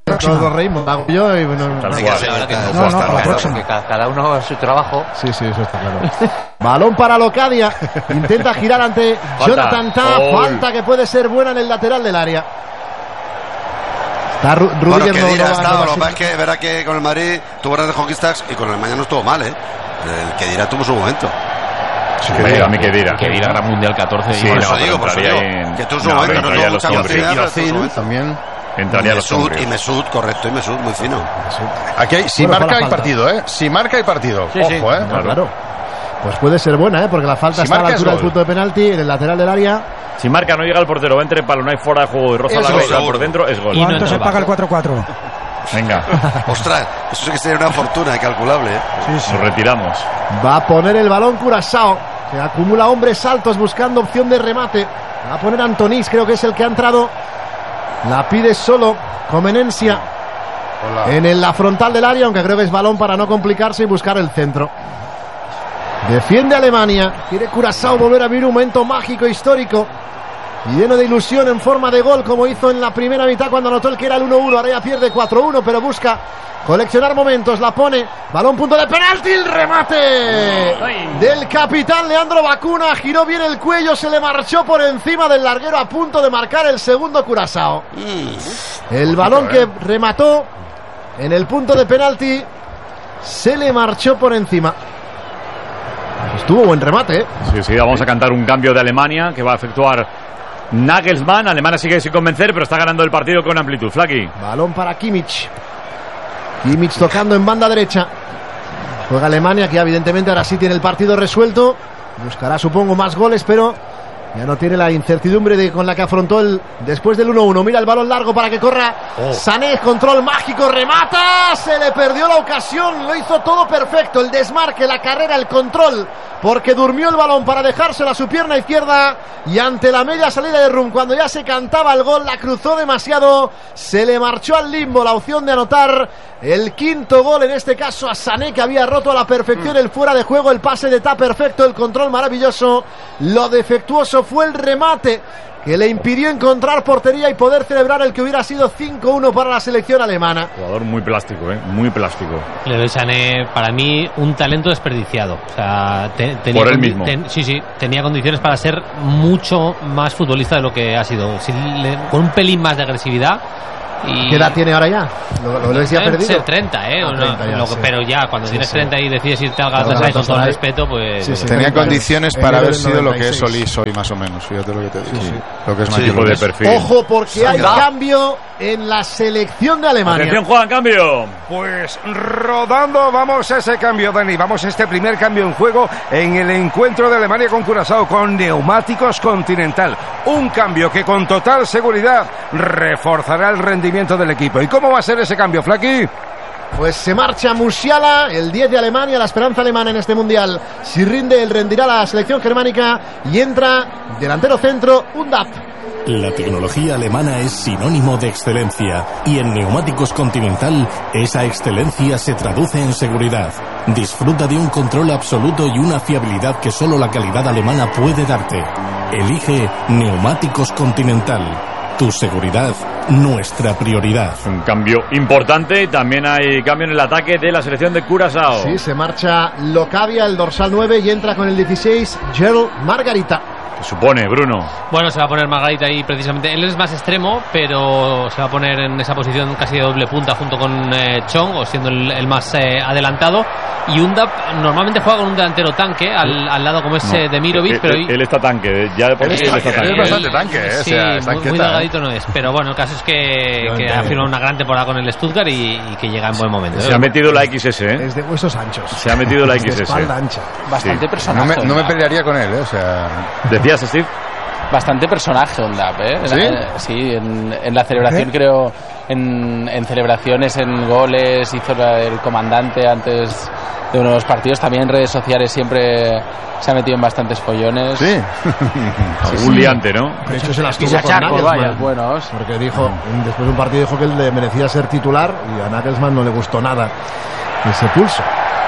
Todos nos reímos, hago yo y bueno, para la próxima. Cada uno a su trabajo. Sí, eso está claro. Balón para Locadia. Intenta girar ante Jonathan Tah. Falta que puede ser buena en el lateral del área. Está Rudiger. Lo que pasa es que verá que con el Madrid tuvo grandes conquistas y con el Mañana no estuvo mal, ¿eh? El Khedira tuvo su momento. Sí, a mí Khedira Gran Mundial 14. Sí, por eso digo. Que tuvo su momento, no tuvo mucha facilidad. También entraría y Mesut, correcto, y Mesut, muy fino. Aquí hay, si marca hay partido, ¿eh? Si marca hay partido. Ojo, ¿eh? Claro. Pues puede ser buena, ¿eh? Porque la falta está a la altura del punto de penalti, en el lateral del área. Si marca, no llega el portero, va entre palo, no hay fuera de juego y roza la regla por dentro, es gol. Y no se paga el 4-4. Venga. Ostras, eso sí que sería una fortuna incalculable, ¿eh? Sí. Nos retiramos. Va a poner el balón Curaçao, que acumula hombres altos buscando opción de remate. Va a poner Antonís, creo que es el que ha entrado. La pide solo Comenencia en la frontal del área, aunque creo que es balón para no complicarse y buscar el centro. Defiende Alemania. Quiere Curaçao volver a vivir un momento mágico, histórico y lleno de ilusión en forma de gol, como hizo en la primera mitad cuando anotó el que era el 1-1. Ahora ya pierde 4-1, pero busca coleccionar momentos. La pone, balón, punto de penalti, el remate del capitán Leandro Bacuna. Giró bien el cuello, se le marchó por encima del larguero, a punto de marcar el segundo Curaçao. El balón que remató en el punto de penalti se le marchó por encima. Estuvo buen remate, ¿eh? Sí, vamos a cantar un cambio de Alemania que va a efectuar Nagelsmann. Alemania sigue sin convencer, pero está ganando el partido con amplitud. Flaki. Balón para Kimmich. Kimmich tocando en banda derecha. Juega Alemania, que evidentemente ahora sí tiene el partido resuelto. Buscará, supongo, más goles, pero ya no tiene la incertidumbre con la que afrontó después del 1-1. Mira el balón largo para que corra Sané, control mágico, remata, se le perdió la ocasión, lo hizo todo perfecto, el desmarque, la carrera, el control, porque durmió el balón para dejárselo a su pierna izquierda, y ante la media salida de Rum, cuando ya se cantaba el gol, la cruzó demasiado, se le marchó al limbo la opción de anotar el quinto gol, en este caso a Sané, que había roto a la perfección el fuera de juego, el pase de Tah perfecto, el control maravilloso. Lo defectuoso fue el remate que le impidió encontrar portería y poder celebrar el que hubiera sido 5-1 para la selección alemana. Jugador muy plástico, muy plástico. Leroy Sané, para mí, un talento desperdiciado. O sea, tenía por él mismo. Tenía condiciones para ser mucho más futbolista de lo que ha sido. Con un pelín más de agresividad. ¿Qué edad tiene ahora ya? ¿Lo ves ya perdido? Ser 30, 30 ya, pero ya, cuando tienes 30 y decides irte al Galatasaray con todo el respeto, pues... Tenía condiciones para haber sido lo que es Solís hoy, más o menos. Fíjate lo que te digo. Lo que es más tipo de perfil. Ojo, porque hay cambio en la selección de Alemania. Atención, Juan, cambio. Pues rodando, vamos a ese cambio, Dani. Vamos a este primer cambio en juego en el encuentro de Alemania con Curaçao, con Neumáticos Continental. Un cambio que con total seguridad reforzará el rendimiento del equipo. ¿Y cómo va a ser ese cambio, Flaki? Pues se marcha Musiala, el 10 de Alemania, la esperanza alemana en este mundial. Si rinde, él rendirá la selección germánica, y entra delantero centro Undaf. La tecnología alemana es sinónimo de excelencia, y en Neumáticos Continental esa excelencia se traduce en seguridad. Disfruta de un control absoluto y una fiabilidad que solo la calidad alemana puede darte. Elige Neumáticos Continental. Tu seguridad, nuestra prioridad. Un cambio importante. También hay cambio en el ataque de la selección de Curaçao. Sí, se marcha Locadia, el dorsal 9, y entra con el 16 Gerald Margarita. ¿Qué supone, Bruno? Bueno, se va a poner Margarita ahí precisamente. Él es más extremo, pero se va a poner en esa posición casi de doble punta junto con Chong, o siendo el más adelantado. Y Undaf normalmente juega con un delantero tanque al lado, como es Demirovic, pero él está tanque, ya de por sí él está tanque. Él es bastante tanque, sí, muy delgadito no es, pero bueno, el caso es que ha firmado una gran temporada con el Stuttgart y que llega en buen momento. Se ha metido la XS, Es de huesos anchos. Se ha metido la XS. De espalda ancha. Bastante personaje. No me pelearía con él, o sea... ¿Decías, Steve? Bastante personaje Undaf, ¿Sí? En la celebración, creo, en celebraciones, en goles, hizo el comandante antes de unos partidos. También en redes sociales siempre se ha metido en bastantes follones. Sí. Algún liante, ¿no? De hecho, se las tuvo con Nagelsmann, buenos. porque dijo, después de un partido dijo que él merecía ser titular, y a Nagelsmann no le gustó nada ese pulso.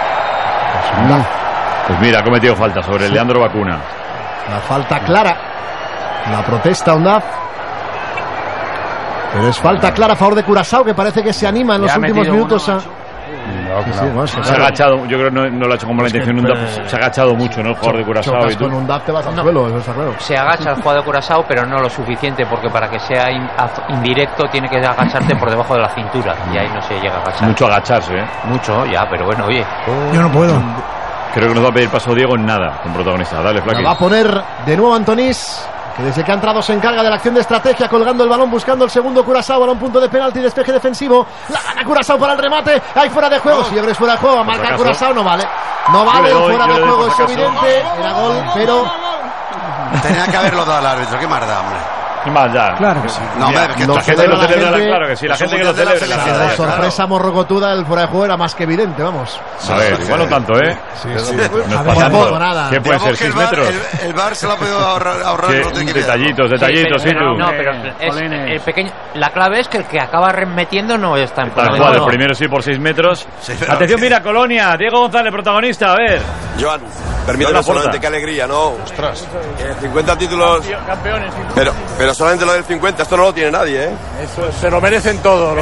Pues mira, ha cometido falta sobre Leandro Bacuna. La falta clara. La protesta Undaf. Pero es falta clara a favor de Curazao, que parece que se anima en los últimos minutos a... Se ha agachado, yo creo que no lo ha hecho como la intención. Se ha agachado mucho, ¿no? El jugador de Curazao. Con un DAP te vas al suelo, eso está claro. Se agacha el jugador de Curazao, pero no lo suficiente, porque para que sea indirecto tiene que agacharte por debajo de la cintura, y ahí no se llega a agachar. Mucho agacharse, ¿eh? Mucho, ya, pero bueno, oye. Yo no puedo. Creo que nos va a pedir paso Diego en nada, con protagonista. Dale, Flaqui. La va a poner de nuevo Antonís, que desde que ha entrado se encarga de la acción de estrategia, colgando el balón, buscando el segundo Curazao, balón punto de penalti, despeje defensivo, la gana Curazao para el remate, hay fuera de juego, si es fuera de juego, a marcar Curazao, no vale, fuera de juego, es evidente, era gol, pero... Tenía que haberlo dado al árbitro, qué marda, hombre. ¿Qué más da? Claro que sí. No, hombre, que la gente lo celebra, claro que sí. La gente que lo celebra. La sorpresa morrocotuda del fuera de juego era más que evidente, vamos. A ver, igual no tanto, ¿eh? Sí. No a ver, tampoco nada. ¿Qué puede ser? 6 metros. El VAR se lo ha podido ahorrar. Detallitos, sí, tú. No, pero el pequeño. La clave es que el que acaba remetiendo no está en Tal cual, el primero sí por 6 metros. Atención, mira, Colonia, Diego González, protagonista, a ver. Joan, permíteme solamente, qué alegría, ¿no? Ostras. 50 títulos. Campeones. Pero solamente lo del 50, esto no lo tiene nadie, ¿eh? Eso se lo merecen todos.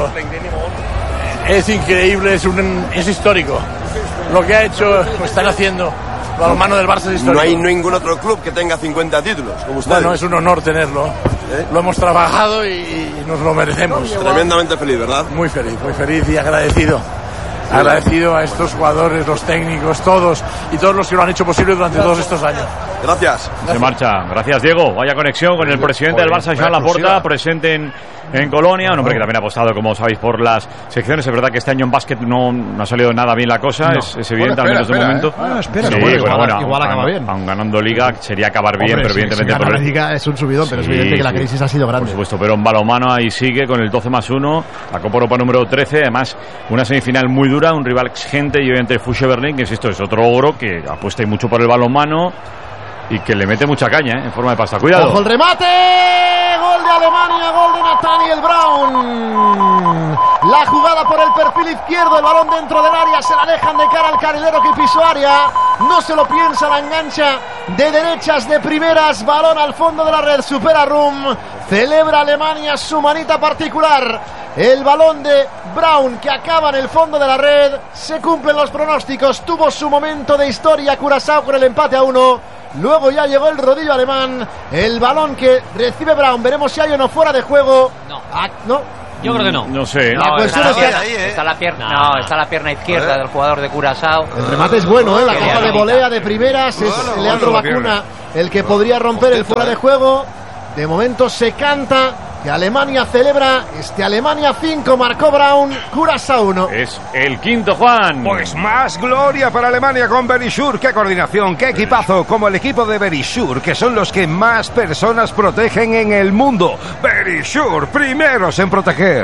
Es increíble, es histórico. Lo que ha hecho, lo están haciendo. Balonmano del Barça es histórico. No hay ningún otro club que tenga 50 títulos, como ustedes. Bueno, es un honor tenerlo. Lo hemos trabajado y nos lo merecemos. Tremendamente feliz, ¿verdad? Muy feliz y agradecido. Agradecido a estos jugadores, los técnicos, todos y todos los que lo han hecho posible durante todos estos años. Gracias. Se marcha. Gracias, Diego. Vaya conexión con el presidente del Barça, Joan Laporta, presente en Colonia. Un hombre que también ha apostado, como sabéis, por las secciones. Es verdad que este año en básquet no ha salido nada bien la cosa. No. Es evidente, al menos de momento. Igual acaba bien. Aun ganando Liga sería acabar bien, pero evidentemente... Si la Liga es un subidón, pero es evidente que la crisis ha sido grande. Por supuesto, pero en balonmano ahí sigue con el 12+1. La Copa Europa número 13. Además, una semifinal muy dura, un rival exigente y obviamente el Fusche Berlín, que es otro ogro que apuesta mucho por el balonmano y que le mete mucha caña, en forma de pasta. Cuidado. ¡Ojo el remate! Gol de Alemania, gol de Nathaniel Brown. La jugada por el perfil izquierdo, el balón dentro del área, se la dejan de cara al carrilero que pisó área. No se lo piensa, la engancha de derechas, de primeras, balón al fondo de la red, supera Rum. Celebra Alemania su manita particular. El balón de Brown que acaba en el fondo de la red. Se cumplen los pronósticos. Tuvo su momento de historia Curazao con el empate a 1. Luego ya llegó el rodillo alemán. El balón que recibe Brown. Veremos si hay o no fuera de juego. No. Yo creo que no. No sé. No, está la pierna izquierda del jugador de Curazao. El remate es bueno, la caja de volea de primeras. Es Leandro Bacuna el que podría romper el fuera de juego. De momento se canta que Alemania celebra Alemania 5, marcó Brown, Curazao 1. Es el quinto, Juan. Pues más gloria para Alemania con Verisure. Qué coordinación, qué equipazo, como el equipo de Verisure, que son los que más personas protegen en el mundo. Verisure, primeros en proteger.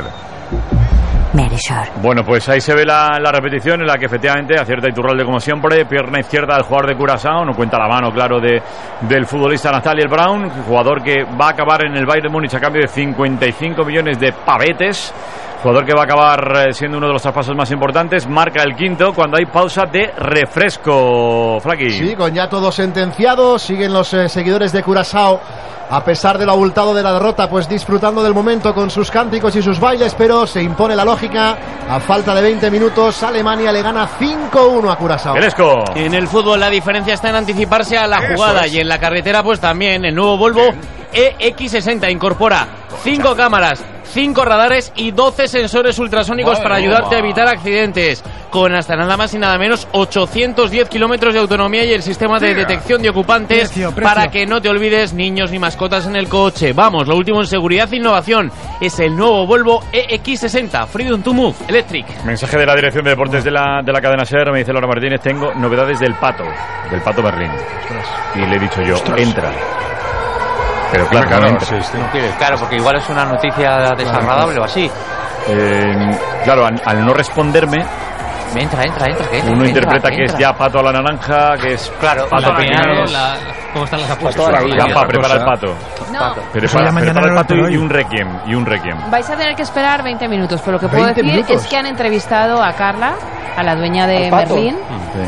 Bueno, pues ahí se ve la repetición en la que efectivamente acierta Iturralde como siempre, pierna izquierda del jugador de Curazao, no cuenta la mano, claro, del futbolista Nathaniel Brown, jugador que va a acabar en el Bayern Múnich a cambio de 55 millones de pavetes, jugador que va a acabar siendo uno de los traspasos más importantes, marca el quinto cuando hay pausa de refresco. Flaqui. Sí, con ya todo sentenciado, siguen los seguidores de Curazao, a pesar de lo abultado de la derrota, pues disfrutando del momento con sus cánticos y sus bailes, pero se impone la lógica. A falta de 20 minutos, Alemania le gana 5-1 a Curazao. Fresco. En el fútbol la diferencia está en anticiparse a la jugada y en la carretera pues también el nuevo Volvo EX60 incorpora 5 cámaras, 5 radares y 12 sensores ultrasónicos para ayudarte a evitar accidentes, con hasta nada más y nada menos 810 kilómetros de autonomía y el sistema de detección de ocupantes para que no te olvides niños ni mascotas en el coche. Vamos, lo último en seguridad e innovación es el nuevo Volvo EX60 Freedom to Move Electric. Mensaje de la dirección de deportes de la cadena SER, me dice Laura Martínez, tengo novedades del Pato Berlín. Y le he dicho yo, entra. Pero claro, no entra. Claro, porque igual es una noticia desagradable o así. Claro, al no responderme, entra. Uno interpreta que es ya Pato a la naranja, que es Pato pequeño. ¿Cómo están las apuestas? Para preparar el Pato. No. Pero prepara el Pato y un requiem. Vais a tener que esperar 20 minutos, pero lo que puedo decir es que han entrevistado a Carla, a la dueña de Berlín.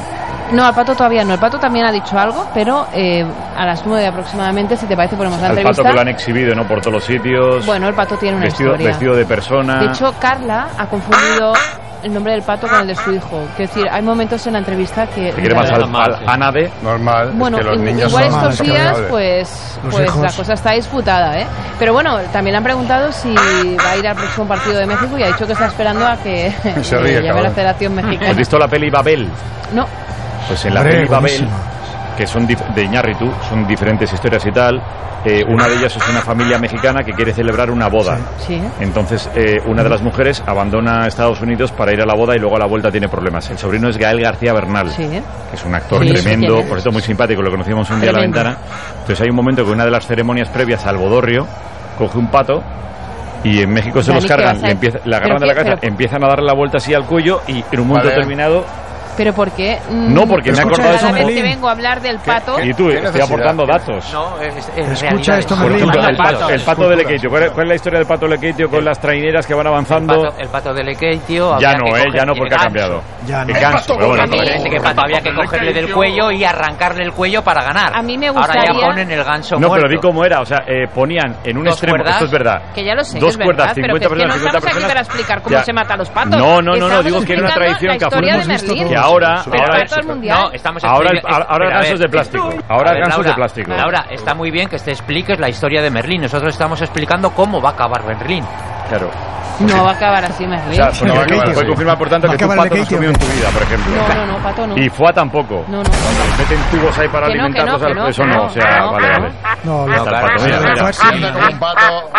No, al Pato todavía no. El Pato también ha dicho algo, pero a las 9 aproximadamente, si te parece, ponemos la entrevista. El Pato que lo han exhibido, ¿no? Por todos los sitios. Bueno, el Pato tiene una historia. Vestido de persona. De hecho, Carla ha confundido el nombre del Pato con el de su hijo. Quiero decir, hay momentos en la entrevista que... ¿Te quiere más al Anade? Normal. Bueno, es que los niños igual son estos días, pues la cosa está disputada, ¿eh? Pero bueno, también le han preguntado si va a ir al próximo partido de México y ha dicho que está esperando a que llame la Federación Mexicana. ¿Has visto la peli Babel? No. Pues en la peli Babel, que son de Iñárritu, son diferentes historias y tal. Una de ellas es una familia mexicana que quiere celebrar una boda. Sí. Entonces, una de las mujeres abandona Estados Unidos para ir a la boda y luego a la vuelta tiene problemas. El sobrino es Gael García Bernal, que es un actor tremendo, por cierto muy simpático, lo conocimos un día a la ventana. Entonces hay un momento que una de las ceremonias previas al bodorrio coge un pato y en México se los cargan, le agarran de la cabeza, empiezan a darle la vuelta así al cuello y en un momento determinado... ¿Pero por qué? No, porque me ha cortado eso. Cada vez que vengo a hablar del Pato... Y tú, estoy aportando datos. No, escucha esto, por ejemplo, el pato de Lekeitio. ¿Cuál es la historia del Pato de Lekeitio con las traineras que van avanzando? El pato de Lekeitio... Ya no porque ha cambiado. Ya no. El ganso, pero bueno. Que Pato había que cogerle del cuello y arrancarle el cuello para ganar. A mí me gustaría... Ahora ya ponen el ganso muerto. No, pero di cómo era. O sea, ponían en un extremo... Esto es verdad. Que ya lo sé, dos es verdad, cuerdas, 50 pero personas, 50 personas... para explicar cómo se matan los patos. No, digo que era una tradición que que ahora... No, estamos ahora gansos de plástico. Ahora gansos de plástico. Laura, está muy bien que te expliques la historia de Merlín. Nosotros estamos explicando cómo va a acabar Merlín. Claro. No va a acabar así Merlín. O sea, puede confirmar, por tanto, que tu pato no has comido en tu vida, por ejemplo. No, pato no. Y Fua tampoco. No. Meten tubos ahí para alimentarlos. Eso no, o sea, vale. No, pato, mira. Un pato.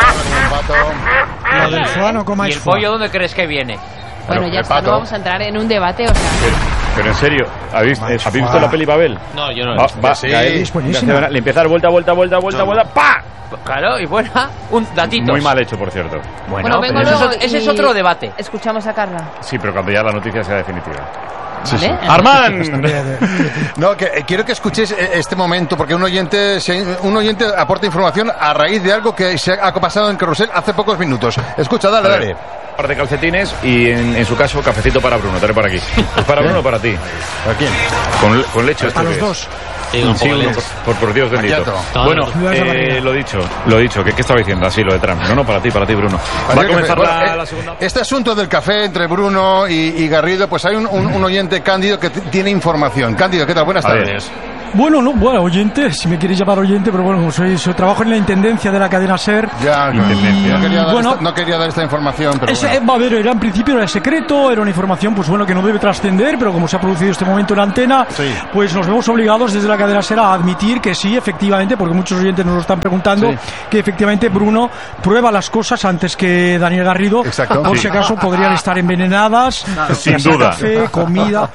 Lo del Fua no comáis. ¿Y el pollo dónde crees que viene? Bueno, ya está, no vamos a entrar en un debate, o sea... Pero en serio, ¿habéis visto la peli Babel? No, yo no. Es buenísima. Le empieza a dar vuelta, ¡pa! Claro, y buena, un datito. Muy mal hecho, por cierto. Bueno, vengo luego ese es otro debate. Escuchamos a Carla. Sí, pero cuando ya la noticia sea definitiva. ¿Vale? Sí. ¡Armand! No, quiero que escuchéis este momento, porque un oyente aporta información a raíz de algo que se ha pasado en Carrusel hace pocos minutos. Escucha, dale. Un par de calcetines y en su caso cafecito para Bruno. Dale por aquí. ¿Es para Bruno o para ti? ¿Para quién? Con leche. A los dos. Sí, por Dios bendito. Bueno, lo dicho, ¿qué estaba diciendo? Así, lo de Trump. No, para ti, Bruno. Va a comenzar la segunda. Este asunto del café entre Bruno y Garrido, pues hay un oyente Cándido que tiene información. Cándido, ¿qué tal? Buenas tardes. Bueno, oyente, si me queréis llamar oyente, pero bueno, como trabajo en la intendencia de la cadena SER. Ya, no quería dar esta información, pero bueno. A ver, en principio era secreto, era una información, pues bueno, que no debe trascender, pero como se ha producido este momento en la antena, pues nos vemos obligados desde la cadena SER a admitir que sí, efectivamente, porque muchos oyentes nos lo están preguntando, que efectivamente Bruno prueba las cosas antes que Daniel Garrido. Exacto. Por si acaso podrían estar envenenadas. Sin duda. Café, comida,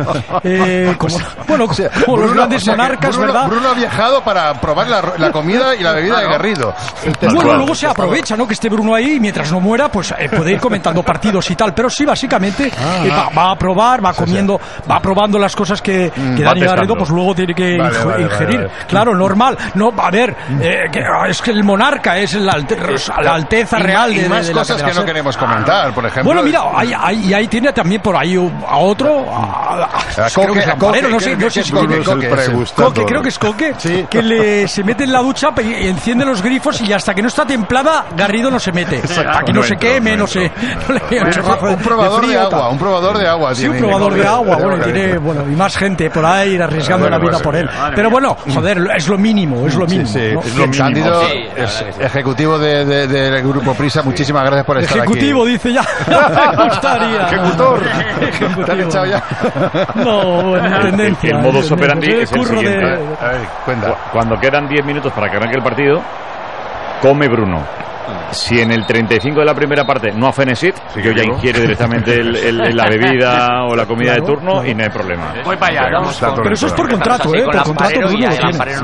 como los grandes monarcas. Bruno ha viajado para probar la comida y la bebida de Garrido. Bueno, luego se aprovecha, ¿no? Que esté Bruno ahí y mientras no muera, pues puede ir comentando partidos y tal. Pero sí, básicamente va a probar, va comiendo, va probando las cosas que Daniel Garrido, pues luego tiene que ingerir. Vale. Claro, normal. No, a ver, es que el monarca es la alteza real de más cosas que no queremos comentar, por ejemplo. Bueno, mira, ahí tiene también por ahí a otro. Creo que es Coque, que se mete en la ducha y enciende los grifos y hasta que no está templada Garrido no se mete, para que no se queme, no le un probador de agua, un probador de agua. Sí, un probador de agua, tiene y más gente por ahí arriesgando la vida por él. Pero bueno, joder, es lo mínimo, es lo mínimo. Cándido, ejecutivo del Grupo Prisa, muchísimas gracias por estar aquí. Ejecutivo, dice ya. Me gustaría. Ejecutor. ¿Te han echado ya? No, en tendencia. El modus operandi es el siguiente. Cuenta. Cuando quedan 10 minutos para que arranque el partido, come Bruno. Si en el 35 de la primera parte no ha fenesit, yo ya ingiere directamente la bebida o la comida de turno y no hay problema. Voy para allá, Pero eso es por contrato, por contrato Bruno lo tiene. No está.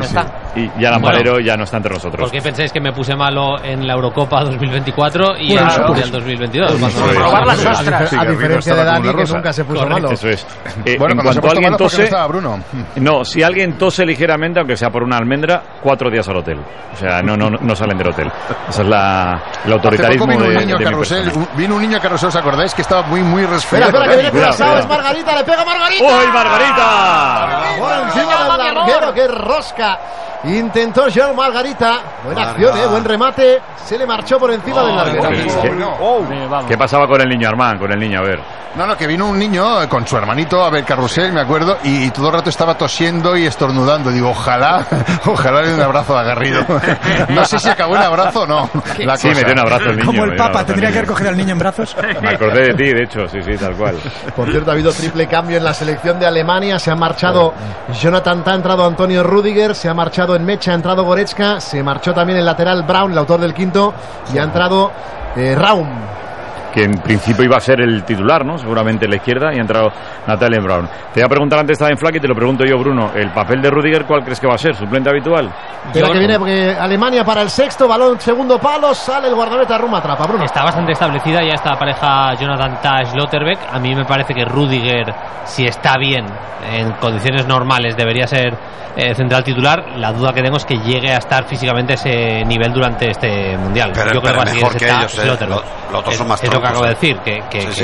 y ya Lamparero ya no está entre nosotros. ¿Por qué pensáis que me puse malo en la Eurocopa 2024 y en el Mundial 2022? Probar las ostras. A diferencia de Dani, que nunca se puso malo. Eso es. Bueno, en cuanto alguien tose, Bruno. no, si alguien tose ligeramente, aunque sea por una almendra, 4 días al hotel. O sea, no salen del hotel. Esa es el autoritarismo vino de un niño mi Carrusel, persona. Vino un niño a Carrusel, ¿os acordáis? Que estaba muy resfriado. Espera, que viene Curazao, es Margarita, le pega Margarita. ¡Uy, Margarita! Por encima del larguero, que rosca. Intentó Joel Margarita. Buena acción, buen remate. Se le marchó por encima del larguero. ¿Qué pasaba con el niño, Armán? Con el niño, a ver. No, que vino un niño con su hermanito a ver Carrusel, me acuerdo, y todo el rato estaba tosiendo y estornudando. Digo, ojalá le dé un abrazo a Garrido. No sé si acabó el abrazo o no. Sí, me dio un abrazo el niño. Como el Papa, tendría que haber cogido al niño en brazos. Me acordé de ti, de hecho, sí, tal cual. Por cierto, ha habido triple cambio en la selección de Alemania. Se ha marchado Jonathan Tah, ha entrado Antonio Rüdiger, se ha marchado en Mecha, ha entrado Goretzka, se marchó también el lateral Braun, el autor del quinto, y ha entrado Raum. Que en principio iba a ser el titular, ¿no? Seguramente en la izquierda, y ha entrado Natalia Braun. Te iba a preguntar antes, estaba en Flack, y te lo pregunto yo, Bruno. ¿El papel de Rüdiger cuál crees que va a ser? ¿Suplente habitual? Espera que viene porque Alemania para el sexto, balón segundo palo, sale el guardameta, Rum atrapa, Bruno. Está bastante establecida ya esta pareja Jonathan Tah Schlotterbeck. A mí me parece que Rüdiger, si está bien, en condiciones normales, debería ser central titular. La duda que tengo es que llegue a estar físicamente a ese nivel durante este mundial. Pero, yo creo que va a mejor que ellos, Schlotterbeck. Los otros son más es lo que acabo de decir, que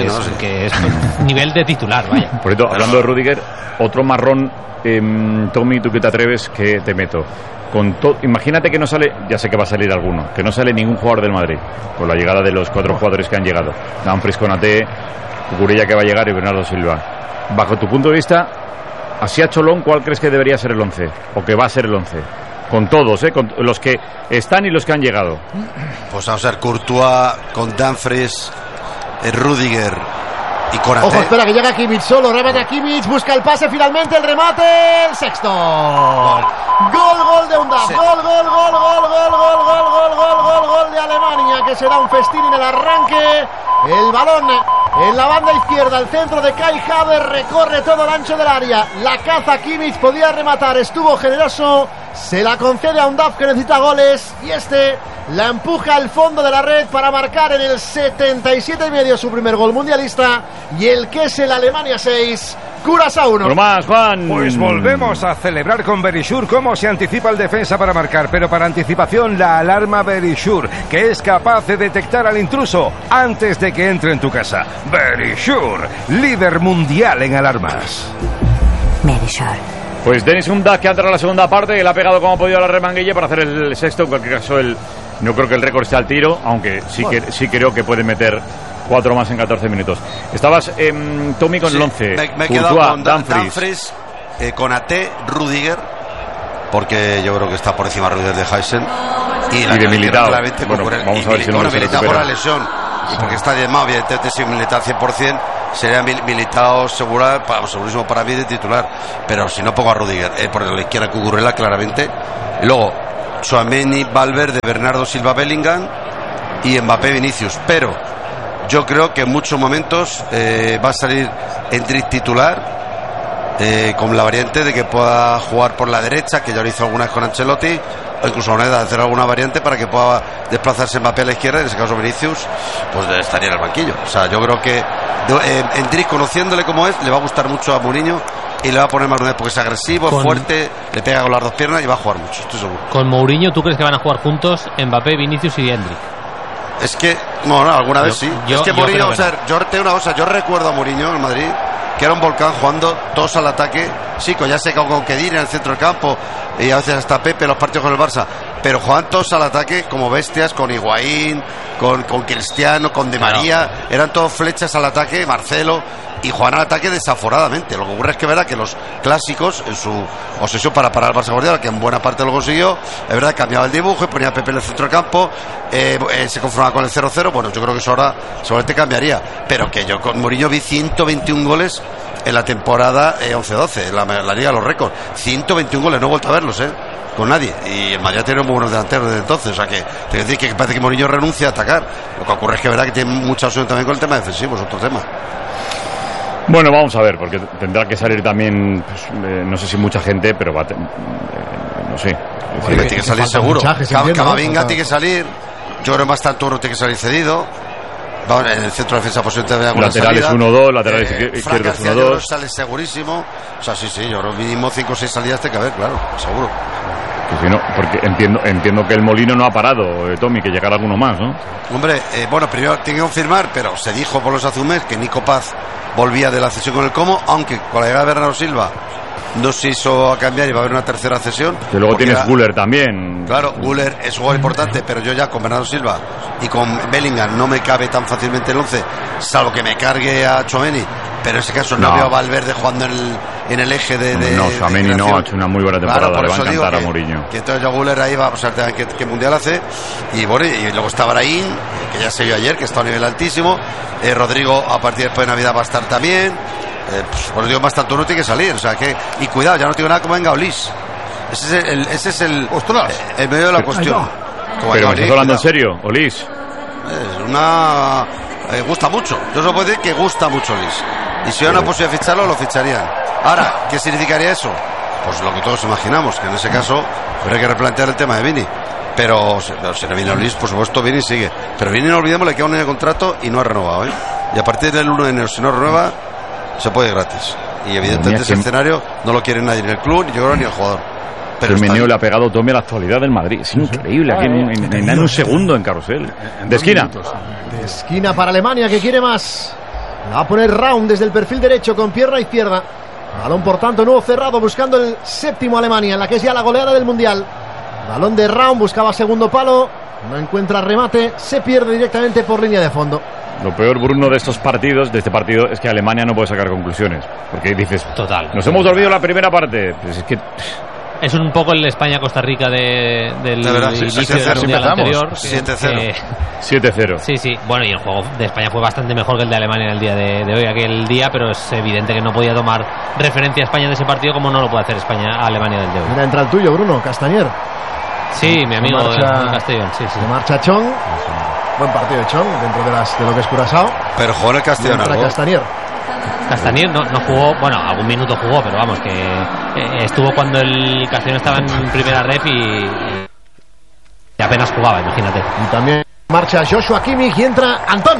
es nivel de titular, vaya. Por cierto, hablando de Rüdiger, otro marrón, Tommy, tú que te atreves, que te meto. Imagínate que no sale, ya sé que va a salir alguno, que no sale ningún jugador del Madrid, con la llegada de los 4 jugadores que han llegado. Dumfries, Konaté, Cucurella que va a llegar y Bernardo Silva. Bajo tu punto de vista, así a Cholón, ¿cuál crees que debería ser el 11? O que va a ser el 11. Con todos, con los que están y los que han llegado. Pues vamos a ser Courtois con Dumfries, Rüdiger y Konaté. Ojo, espera que llega Kimmich solo, remate a Kimmich, busca el pase, finalmente el remate, el sexto. Gol de Undav, gol de Alemania, que será un festín en el arranque. El balón en la banda izquierda, el centro de Kai Havertz, recorre todo el ancho del área, la caza Kimmich, podía rematar, estuvo generoso, se la concede a Undav, que necesita goles, y la empuja al fondo de la red para marcar en el 77,5 su primer gol mundialista, y el que es el Alemania 6, Curazao 1. Más, Juan. Pues volvemos a celebrar con Verisure cómo se anticipa el defensa para marcar, pero para anticipación la alarma Verisure, que es capaz de detectar al intruso antes de que entre en tu casa. Verisure, líder mundial en alarmas. Verisure. Pues Denis Undav, que ha entrado en la segunda parte, él ha pegado como ha podido a la remanguilla para hacer el sexto. En cualquier caso, no creo que el récord sea al tiro, aunque sí creo que puede meter 4 más en 14 minutos. Estabas, Tommy, con el 11. Me he quedado con Dumfries, Konaté, Rüdiger, porque yo creo que está por encima Rüdiger de Heisen. Y de Militao. Bueno, vamos a ver si no se Militao por la lesión. Y porque está diezmado, evidentemente, si Militao al 100%, sería Militao segurísimo para mí de titular. Pero si no pongo a Rüdiger, por la izquierda Cucurella, claramente. Luego, Tchouaméni, Valverde, Bernardo Silva, Bellingham y Mbappé, Vinicius. Pero yo creo que en muchos momentos va a salir Endrick titular, con la variante de que pueda jugar por la derecha, que ya lo hizo alguna vez con Ancelotti, o incluso a manera de hacer alguna variante para que pueda desplazarse Mbappé a la izquierda, en ese caso Vinicius pues estaría en el banquillo. O sea, yo creo que Endrick, conociéndole como es, le va a gustar mucho a Mourinho y le va a poner más porque es agresivo, fuerte, le pega con las dos piernas y va a jugar mucho, estoy seguro. Con Mourinho, ¿tú crees que van a jugar juntos Mbappé, Vinicius y Endrick? Es que, bueno, alguna vez sí. Es que Mourinho, yo tengo una cosa, yo recuerdo a Mourinho en Madrid, que era un volcán jugando todos al ataque, sí, ya sé con Kedira en el centro del campo y a veces hasta Pepe los partidos con el Barça, pero jugaban todos al ataque como bestias, con Higuaín, con Cristiano, con Di María, eran todos flechas al ataque, Marcelo, y jugaban al ataque desaforadamente. Lo que ocurre es que verá que los clásicos, en su obsesión para parar al Barça Guardiola, que en buena parte lo consiguió, es verdad, cambiaba el dibujo y ponía a Pepe en el centro del campo, se conformaba con el 0-0. Bueno, yo creo que eso ahora seguramente cambiaría, pero que yo con Mourinho vi 121 goles en la temporada 11-12, la Liga de los Récords. 121 goles, no he vuelto a verlos, con nadie. Y el Madrid tiene muy buenos delanteros desde entonces. O sea que, te que decir que parece que Mourinho renuncia a atacar. Lo que ocurre es que es verdad que tiene mucha opción también con el tema defensivo, es otro tema. Bueno, vamos a ver, porque tendrá que salir también, pues, no sé si mucha gente, pero no sé. Tiene que salir seguro. Camavinga tiene que salir. Yo creo que Mastantuono tiene que salir cedido. En el centro de defensa posiblemente haya laterales 1-2, laterales izquierdos 1-2. Sale segurísimo. O sea, sí, yo creo mínimo 5 o 6 salidas tiene que haber, claro, seguro. Que si no, porque entiendo que el Molino no ha parado, Tommy, que llegará alguno más, ¿no? Hombre, bueno, primero tiene que confirmar, pero se dijo por los Azumes que Nico Paz volvía de la cesión con el Como, aunque con la llegada de Bernardo Silva no se hizo a cambiar y va a haber una tercera cesión. Que luego tienes Güler también. Claro, Güler es un jugador importante, pero yo ya con Bernardo Silva y con Bellingham no me cabe tan fácilmente el 11, salvo que me cargue a Tchouaméni. Pero en ese caso no veo a Valverde jugando en el eje de no, Tchouaméni no ha hecho una muy buena temporada, claro, le va a encantar a Mourinho. Que entonces ya Güler ahí va a pasar qué mundial hace. Y bueno, y luego está Brahim, que ya se vio ayer, que está a un nivel altísimo. Rodrigo a partir después de Navidad va a estar también. Pues digo, más tanto no tiene que salir, o sea que, y cuidado, ya no tengo nada como venga Olís. Ese es el medio de la cuestión. Pero me estás hablando en serio, Olís. Gusta mucho. Yo os puedo decir que gusta mucho Olís. Y si hay una posibilidad de ficharlo, lo ficharían. Ahora, ¿qué significaría eso? Pues lo que todos imaginamos, que en ese caso habría que replantear el tema de Vini. Pero si no viene Olís, por supuesto Vini sigue. Pero Vini, no olvidemos, le queda un año de contrato y no ha renovado, Y a partir del 1 de enero, si no renueva, se puede ir gratis. Y evidentemente ese escenario no lo quiere nadie, ni el club, ni yo creo, ni el jugador. Pero el meneo le ha pegado Tommy a la actualidad del Madrid. Es increíble, aquí en un segundo en carrusel. De esquina. De esquina para Alemania, que quiere más. La va a poner Raum desde el perfil derecho con pierna izquierda. Balón, por tanto, nuevo cerrado, buscando el séptimo Alemania, en la que es ya la goleada del Mundial. Balón de Raum, buscaba segundo palo. No encuentra remate, se pierde directamente por línea de fondo. Lo peor, Bruno, de estos partidos, de este partido, es que Alemania no puede sacar conclusiones. Porque dices, total, nos hemos dormido la primera parte. Pues es que es un poco el España-Costa Rica del inicio del Mundial anterior. 7-0. 7-0. Sí. Bueno, y el juego de España fue bastante mejor que el de Alemania en el día de hoy, aquel día, pero es evidente que no podía tomar referencia a España de ese partido como no lo puede hacer España a Alemania del de hoy. Mira, entra el tuyo, Bruno, Castañer. Sí, mi amigo de Castellón. Sí. Marcha Chong. Buen partido de Chong dentro de lo que es Curazao. Pero jugó en el Castellón. Castañer no jugó, bueno, algún minuto jugó, pero vamos, que estuvo cuando el Castellón estaba en primera ref y apenas jugaba, imagínate. Y también marcha Joshua Kimmich y entra Antón.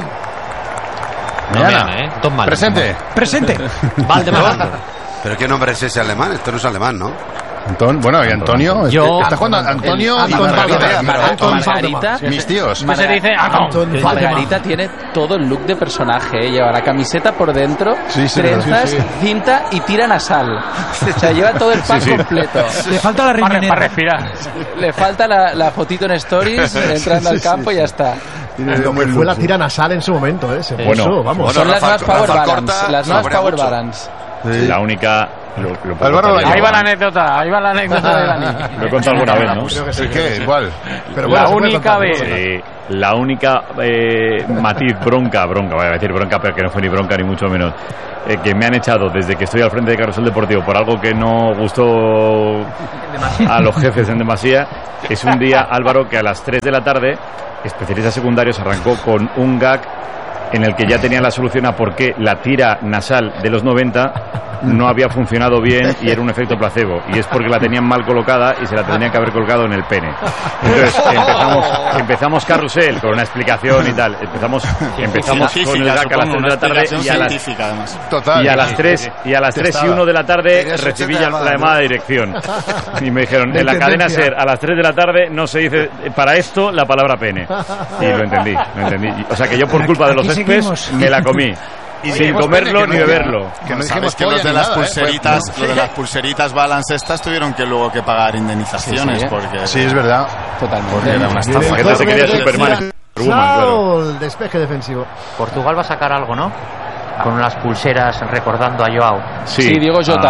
Antón mal. Presente. Valdemar. ¿Pero qué nombre es ese alemán? Esto no es alemán, ¿no? Bueno, y Antonio. Está jugando Antonio y Margarita. Mis tíos. ¿Qué se dice? Margarita tiene todo el look de personaje. Lleva la camiseta por dentro, trenzas, cinta y tira nasal. O sea, lleva todo el pack completo. Le falta la riñonera para respirar. Le falta la fotito en stories, entrando al campo y ya está. Lo que fue la tira nasal en su momento, se puso, vamos. Son las nuevas Power Balance. Las nuevas Power Balance. La única. Ahí va la anécdota de Dani. Lo he contado alguna vez, ¿no? Creo que sí. ¿Qué? Igual. Pero la única vez. Sí, la única matiz bronca, voy a decir bronca, pero que no fue ni bronca ni mucho menos, que me han echado desde que estoy al frente de Carrusel Deportivo por algo que no gustó a los jefes en demasía, es un día, Álvaro, que a las 3 de la tarde, especialistas secundarios arrancó con un gag en el que ya tenían la solución a por qué la tira nasal de los 90 no había funcionado bien y era un efecto placebo, y es porque la tenían mal colocada y se la tendrían que haber colocado en el pene. Entonces empezamos Carrusel con una explicación y tal, empezamos con el DAC a las 3 de la tarde y a las 3 y 1 de la tarde recibí ya la llamada de dirección y me dijeron, en la cadena SER a las 3 de la tarde no se dice para esto la palabra pene, y lo entendí. O sea que yo, por culpa de los céspedes, me la comí. Y sin comerlo ni beberlo. Que no sabes que los de las pulseritas, lo de las pulseritas Balance estas tuvieron que luego que pagar indemnizaciones, porque sí, es verdad. Totalmente. Porque era una estafa. La gente se quería Superman. El despeje defensivo. Portugal va a sacar algo, ¿no? Con unas pulseras recordando a Joao. Sí, Diego Jota.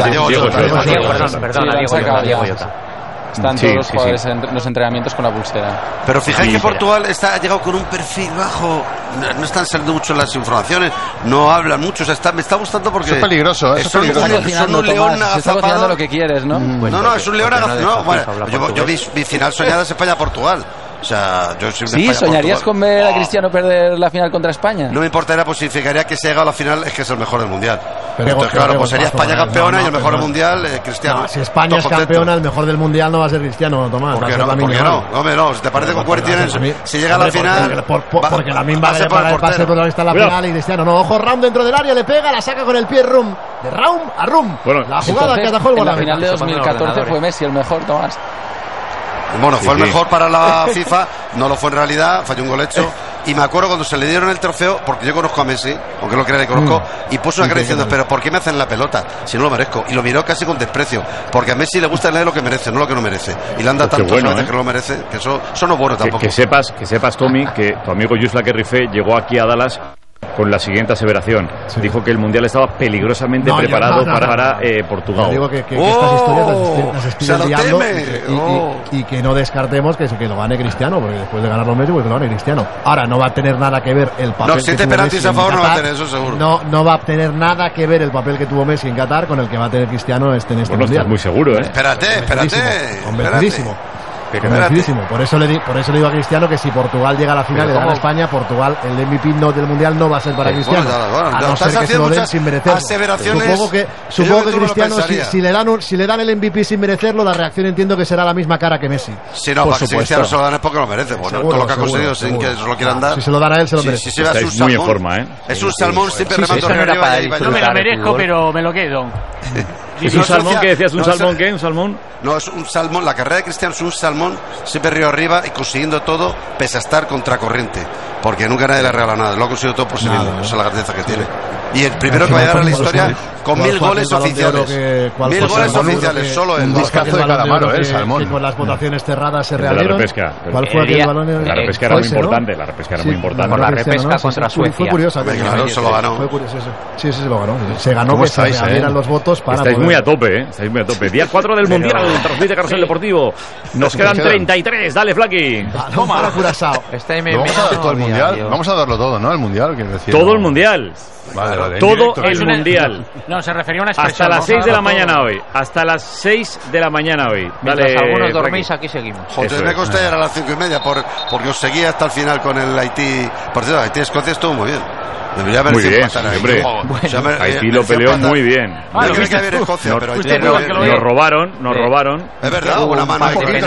Perdón, a Diego Jota. Están todos los jugadores en los entrenamientos con la pulsera. Pero fijáis que Portugal ha llegado con un perfil bajo. No están saliendo mucho las informaciones, no hablan mucho. O sea, me está gustando porque. Eso es peligroso, son un león agazapado. Lo que quieres, ¿no? No, es un león agazapado. Bueno, yo mi final soñada es España-Portugal. O sea, yo soy Sí, ¿soñarías con ver a Cristiano perder la final contra España? No me importaría, pues significaría que si ha llegado a la final es que es el mejor del mundial. Entonces, claro, pues sería España campeona y el mejor del mundial, Cristiano. Si España es campeona, el mejor del mundial no va a ser Cristiano, Tomás. ¿Por qué no? Hombre, no. Si te parece con Cuertien, si llega a la final. Porque la misma va a ser protagonista en la final y Cristiano. No, ojo, Raum dentro del área, le pega, la saca con el pie Rum. De Raum a Rum. La jugada que atajó el gol. En la final de 2014 fue Messi el mejor, Tomás. Bueno, fue el mejor para la FIFA, no lo fue en realidad, falló un gol hecho. Y me acuerdo cuando se le dieron el trofeo, porque yo conozco a Messi, aunque no lo crea, le conozco, y puso una cara diciendo, pero ¿por qué me hacen la pelota si no lo merezco? Y lo miró casi con desprecio, porque a Messi le gusta leer lo que merece, no lo que no merece. Y le anda tantas veces que no lo merece, que eso no es bueno tampoco. Que sepas, Tommy, que tu amigo Yusla Kerrife llegó aquí a Dallas con la siguiente aseveración. Dijo que el Mundial estaba peligrosamente preparado para Portugal. Digo que estas historias las escribe el diablo y que no descartemos que lo gane Cristiano, porque después de ganar los Messi, pues que lo gane Cristiano. Ahora, no va a tener nada que ver el papel que tuvo penaltis Messi a favor en no Qatar. va a tener, eso seguro. No va a tener nada que ver el papel que tuvo Messi en Qatar con el que va a tener Cristiano en este Mundial. Estás muy seguro, ¿eh? Espérate. Convencidísimo. Por eso le digo a Cristiano que si Portugal llega a la final y gana España, Portugal, el MVP del Mundial no va a ser para Cristiano. A no ser que se lo den sin merecerlo. Supongo que Cristiano, si le dan el MVP sin merecerlo, la reacción entiendo que será la misma cara que Messi. Si no, para que Cristiano se lo dan es porque lo merece. Bueno, todo lo que ha conseguido sin que se lo quieran dar. Si se lo dan a él, se lo merece. Estáis muy en forma, ¿eh? Es un salmón siempre remando arriba. No me la merezco, pero me lo quedo. ¿Es un salmón que decías? ¿Un salmón qué? ¿Un salmón? No, es un salmón. La carrera de Cristiano es un salmón siempre río arriba y consiguiendo todo pese a estar contracorriente. Porque nunca nadie le regala nada. Lo ha conseguido todo por sí mismo. Esa es la grandeza que tiene. Y el primero que va a llegar a la historia con 1000 goles oficiales. 1000 goles oficiales, solo él. Un discazo de calamaro, Salmón. Con las votaciones cerradas se reabrieron. ¿Cuál fue aquel balón? La repesca era muy importante. La repesca era muy importante. Por la repesca contra Suecia. Fue curiosa. Claro, se lo ganó. Sí, se lo ganó. Se ganó que se abrieran los votos para. Estáis muy a tope, Estáis muy a tope. Día 4 del Mundial, transmite Carrusel Deportivo. Nos quedan 33. Dale, Flaki. Toma, Curazao. Todo el Mundial. Vamos a darlo todo, ¿no? El Mundial. Todo el Mundial. Vale. Todo el Mundial. No, se refería a una expresión. Hasta las 6 de la mañana hoy. Hasta las 6 de la mañana hoy. Mientras algunos dormís, aquí seguimos. Joder, me costó llegar a las 5:30 porque os seguía hasta el final con el Haití. Por cierto, Haití-Escocia estuvo muy bien. Debería haber muy bien, hombre. Haití lo peleó muy bien. Yo creo que había Escocia, pero nos robaron. Es verdad, hubo una mano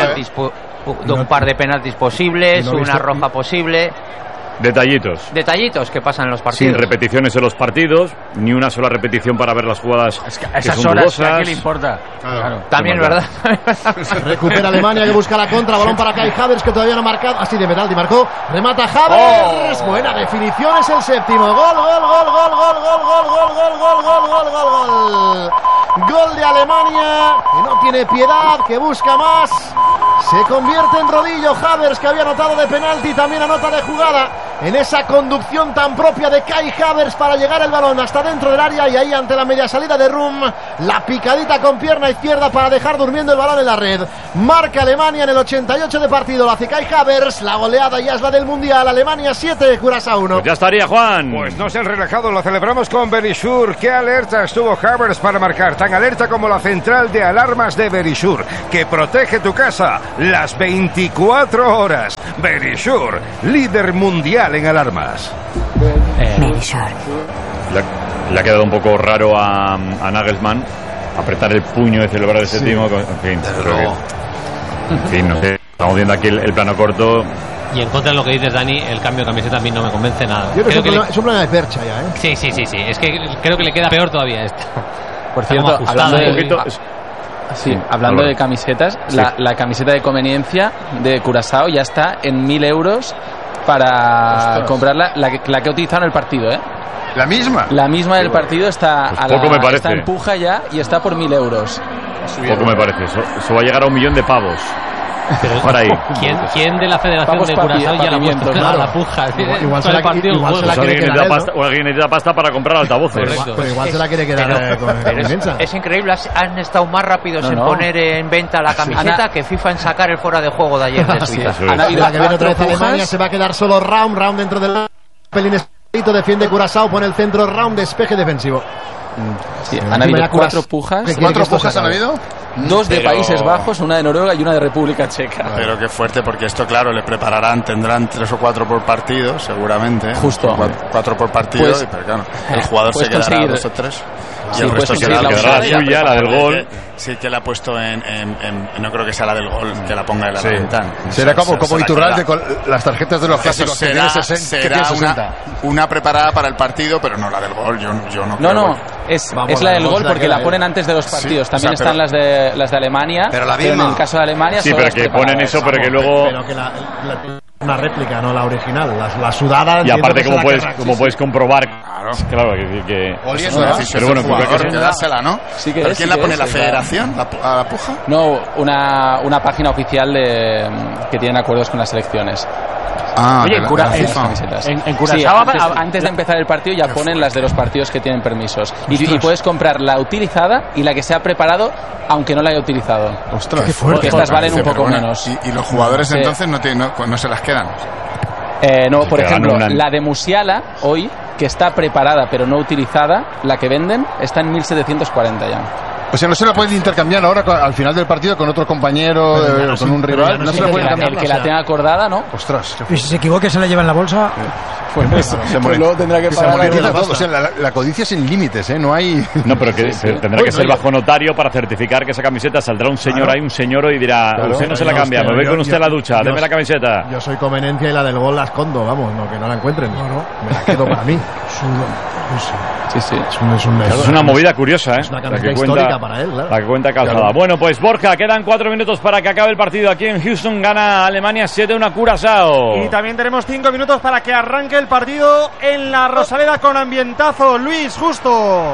un par de penaltis posibles, una roja posible. Detallitos que pasan en los partidos. Sin repeticiones en los partidos, ni una sola repetición para ver las jugadas que son dudosas. ¿A qué le importa? Claro. También, ¿verdad? Recupera Alemania que busca la contra, balón para Kai Havertz que todavía no ha marcado. Así de Metaldi marcó, remata Havertz. Buena definición, es el séptimo. Gol. Gol de Alemania, que no tiene piedad, que busca más. Se convierte en rodillo Havertz, que había anotado de penalti, también anota de jugada. En esa conducción tan propia de Kai Havertz para llegar el balón hasta dentro del área y ahí ante la media salida de Rum, la picadita con pierna izquierda para dejar durmiendo el balón en la red. Marca Alemania en el 88 de partido, lo hace Kai Havertz, la goleada ya es la del Mundial. Alemania 7, Curazao 1. Pues ya estaría, Juan. Pues no se han relajado, lo celebramos con Verisur. Qué alerta estuvo Havertz para marcar, tan alerta como la central de alarmas de Verisur, que protege tu casa las 24 horas. Verisur, líder mundial en alarmas. Le ha quedado un poco raro a Nagelsmann apretar el puño de celebrar el séptimo. En fin, no sé. Estamos viendo aquí el plano corto. Y en contra de lo que dices, Dani, el cambio de camiseta a mí no me convence nada. Yo creo que es un problema de percha ya, ¿eh? Sí. Es que creo que le queda peor todavía esto. Por cierto, hablando de camisetas, la camiseta de conveniencia de Curazao ya está en 1.000 euros para comprarla, la que he utilizado en el partido, ¿eh? ¿La misma? La misma del partido está está en puja ya y está por 1.000 euros. Poco me parece, eso va a llegar a 1 millón de pavos. Pero para ahí. ¿Quién de la Federación de Curazao ya la ha puesto a la puja? Igual se la quiere quedar. Alguien necesita pasta para comprar altavoces. Pero igual se la quiere quedar con inmensa. Es increíble, han estado más rápidos en poner en venta la camiseta que FIFA en sacar el fuera de juego de ayer de Suiza. La que viene otra vez Alemania, se va a quedar solo Raum dentro del pelín escrito, defiende Curazao, pone el centro, Raum, despeje defensivo. Sí, han habido 4 pujas. ¿4 pujas han habido? 2 de Países Bajos, una de Noruega y una de República Checa. Pero qué fuerte, porque esto, claro, le tendrán 3 o 4 por partido, seguramente. Justo. 4 por partido, pues, pero claro, el jugador se quedará 2 o 3. Y el resto quedará la suya, la del gol. Sí, que la ha puesto no creo que sea la del gol, que la ponga en la ventana. Será como Iturralde con las tarjetas de los clásicos que tiene 60. Una preparada para el partido, pero no la del gol. Yo no creo. No, es la del gol porque la ponen antes de los partidos. También están las de Alemania. Pero la misma. En el caso de Alemania sí, pero que ponen eso, pero que luego... Pero que una réplica, no la original. La sudada... Y aparte, como puedes comprobar... Claro, que pero bueno, que dársela, ¿no? Sí que ¿Pero quién la pone? ¿La federación? ¿A la puja? No, una página oficial que tienen acuerdos con las selecciones. Oye, en Curazao antes de empezar el partido ya ponen las de los partidos que tienen permisos y puedes comprar la utilizada y la que se ha preparado aunque no la haya utilizado. Ostras, porque estas valen un poco menos. ¿Y los jugadores entonces no se las quedan? No, por ejemplo, la de Musiala hoy, que está preparada pero no utilizada, la que venden está en 1740 ya. O sea, no se la pueden intercambiar ahora al final del partido con otro compañero, con un rival. No se la pueden cambiar. El que la tenga acordada, ¿no? Ostras. Y si se equivoca y se la lleva en la bolsa. Pues luego tendrá que pagar. O sea, la codicia sin límites, ¿eh? No hay. No, pero que tendrá que ser bajo notario para certificar que esa camiseta saldrá un señor ahí, un señor y dirá: usted no se la cambia, me voy con usted a la ducha, deme la camiseta. Yo soy Comenencia y la del gol la escondo, vamos, que no la encuentren. Me la quedo para mí. Sí. Es una movida curiosa, ¿eh? Es una camiseta histórica para él, claro. La que cuenta Calzada. Claro. Bueno, pues Borja, quedan 4 minutos para que acabe el partido. Aquí en Houston gana Alemania 7-1 a Curazao. Y también tenemos 5 minutos para que arranque el partido en la Rosaleda con ambientazo. Luis, justo.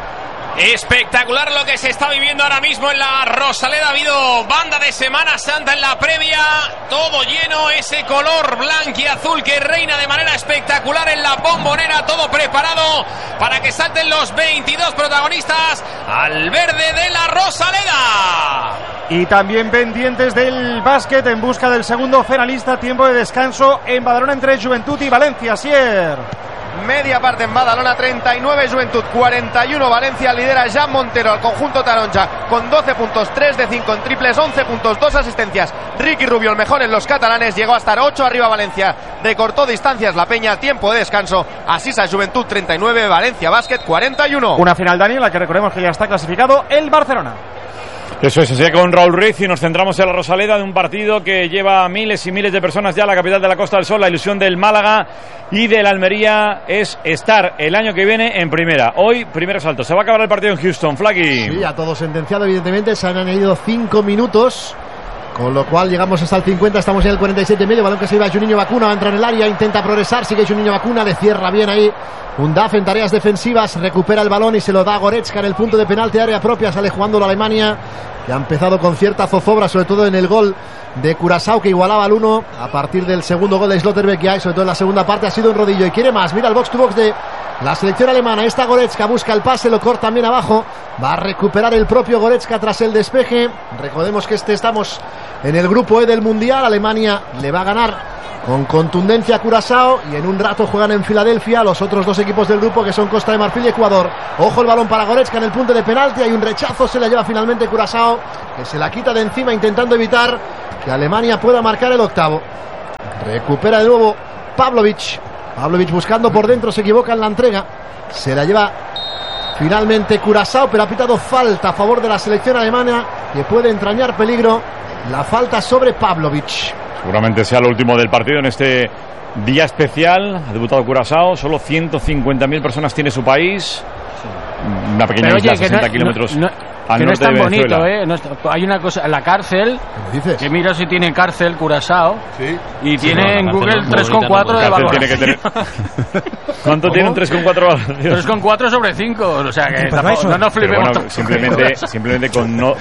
Espectacular lo que se está viviendo ahora mismo en la Rosaleda. Ha habido banda de Semana Santa en la previa, todo lleno, ese color blanco y azul que reina de manera espectacular en la Bombonera, todo preparado para que salten los 22 protagonistas al verde de la Rosaleda. Y también pendientes del básquet en busca del segundo finalista. Tiempo de descanso en Badalona entre Juventud y Valencia. Sier. Media parte en Badalona, 39 Juventud, 41 Valencia. Lidera Jan Montero al conjunto taronja con 12 puntos, 3 de 5 en triples, 11 puntos, 2 asistencias. Ricky Rubio, el mejor en los catalanes, llegó a estar 8 arriba Valencia. Recortó distancias la Peña, tiempo de descanso. Asisa Juventud 39, Valencia Básquet 41. Una final, Dani, en la que recordemos que ya está clasificado el Barcelona. Eso es, así con Raúl Ruiz y nos centramos en la Rosaleda de un partido que lleva miles y miles de personas ya a la capital de la Costa del Sol. La ilusión del Málaga y del Almería es estar el año que viene en primera. Hoy, primer asalto. Se va a acabar el partido en Houston, Flaky. Sí, a todo sentenciado, evidentemente. Se han añadido 5 minutos. Con lo cual llegamos hasta el 50, estamos en el 47,5. Balón que se lleva Juninho Bacuna, va a entrar en el área, intenta progresar, sigue Juninho Bacuna, le cierra bien ahí Undaf en tareas defensivas, recupera el balón y se lo da a Goretzka en el punto de penalti, área propia, sale jugando la Alemania, que ha empezado con cierta zozobra, sobre todo en el gol de Curazao, que igualaba al 1 a partir del segundo gol de Slotterbeck, ya, y sobre todo en la segunda parte ha sido un rodillo y quiere más. Mira el box to box de la selección alemana. Esta Goretzka busca el pase, lo corta también abajo, va a recuperar el propio Goretzka tras el despeje. Recordemos que estamos en el grupo E del Mundial. Alemania le va a ganar con contundencia a Curazao y en un rato juegan en Filadelfia los otros dos equipos del grupo, que son Costa de Marfil y Ecuador. Ojo el balón para Goretzka en el punto de penalti, hay un rechazo, se la lleva finalmente Curazao, que se la quita de encima intentando evitar que Alemania pueda marcar el octavo. Recupera de nuevo Pavlovic buscando por dentro, se equivoca en la entrega, se la lleva finalmente Curazao, pero ha pitado falta a favor de la selección alemana, que puede entrañar peligro, la falta sobre Pavlovic. Seguramente sea lo último del partido en este día especial. Ha debutado Curazao, solo 150.000 personas tiene su país. Una pequeña isla, 60 kilómetros al que no es norte tan de Venezuela. bonito, ¿eh? No es, hay una cosa, la cárcel, que mira si tiene cárcel Curazao, y tiene en Google 3,4 de valoración. ¿Cuánto tiene un 3,4 valoración? 3,4 sobre 5, o sea que tampoco, no nos flipemos. Bueno, simplemente con no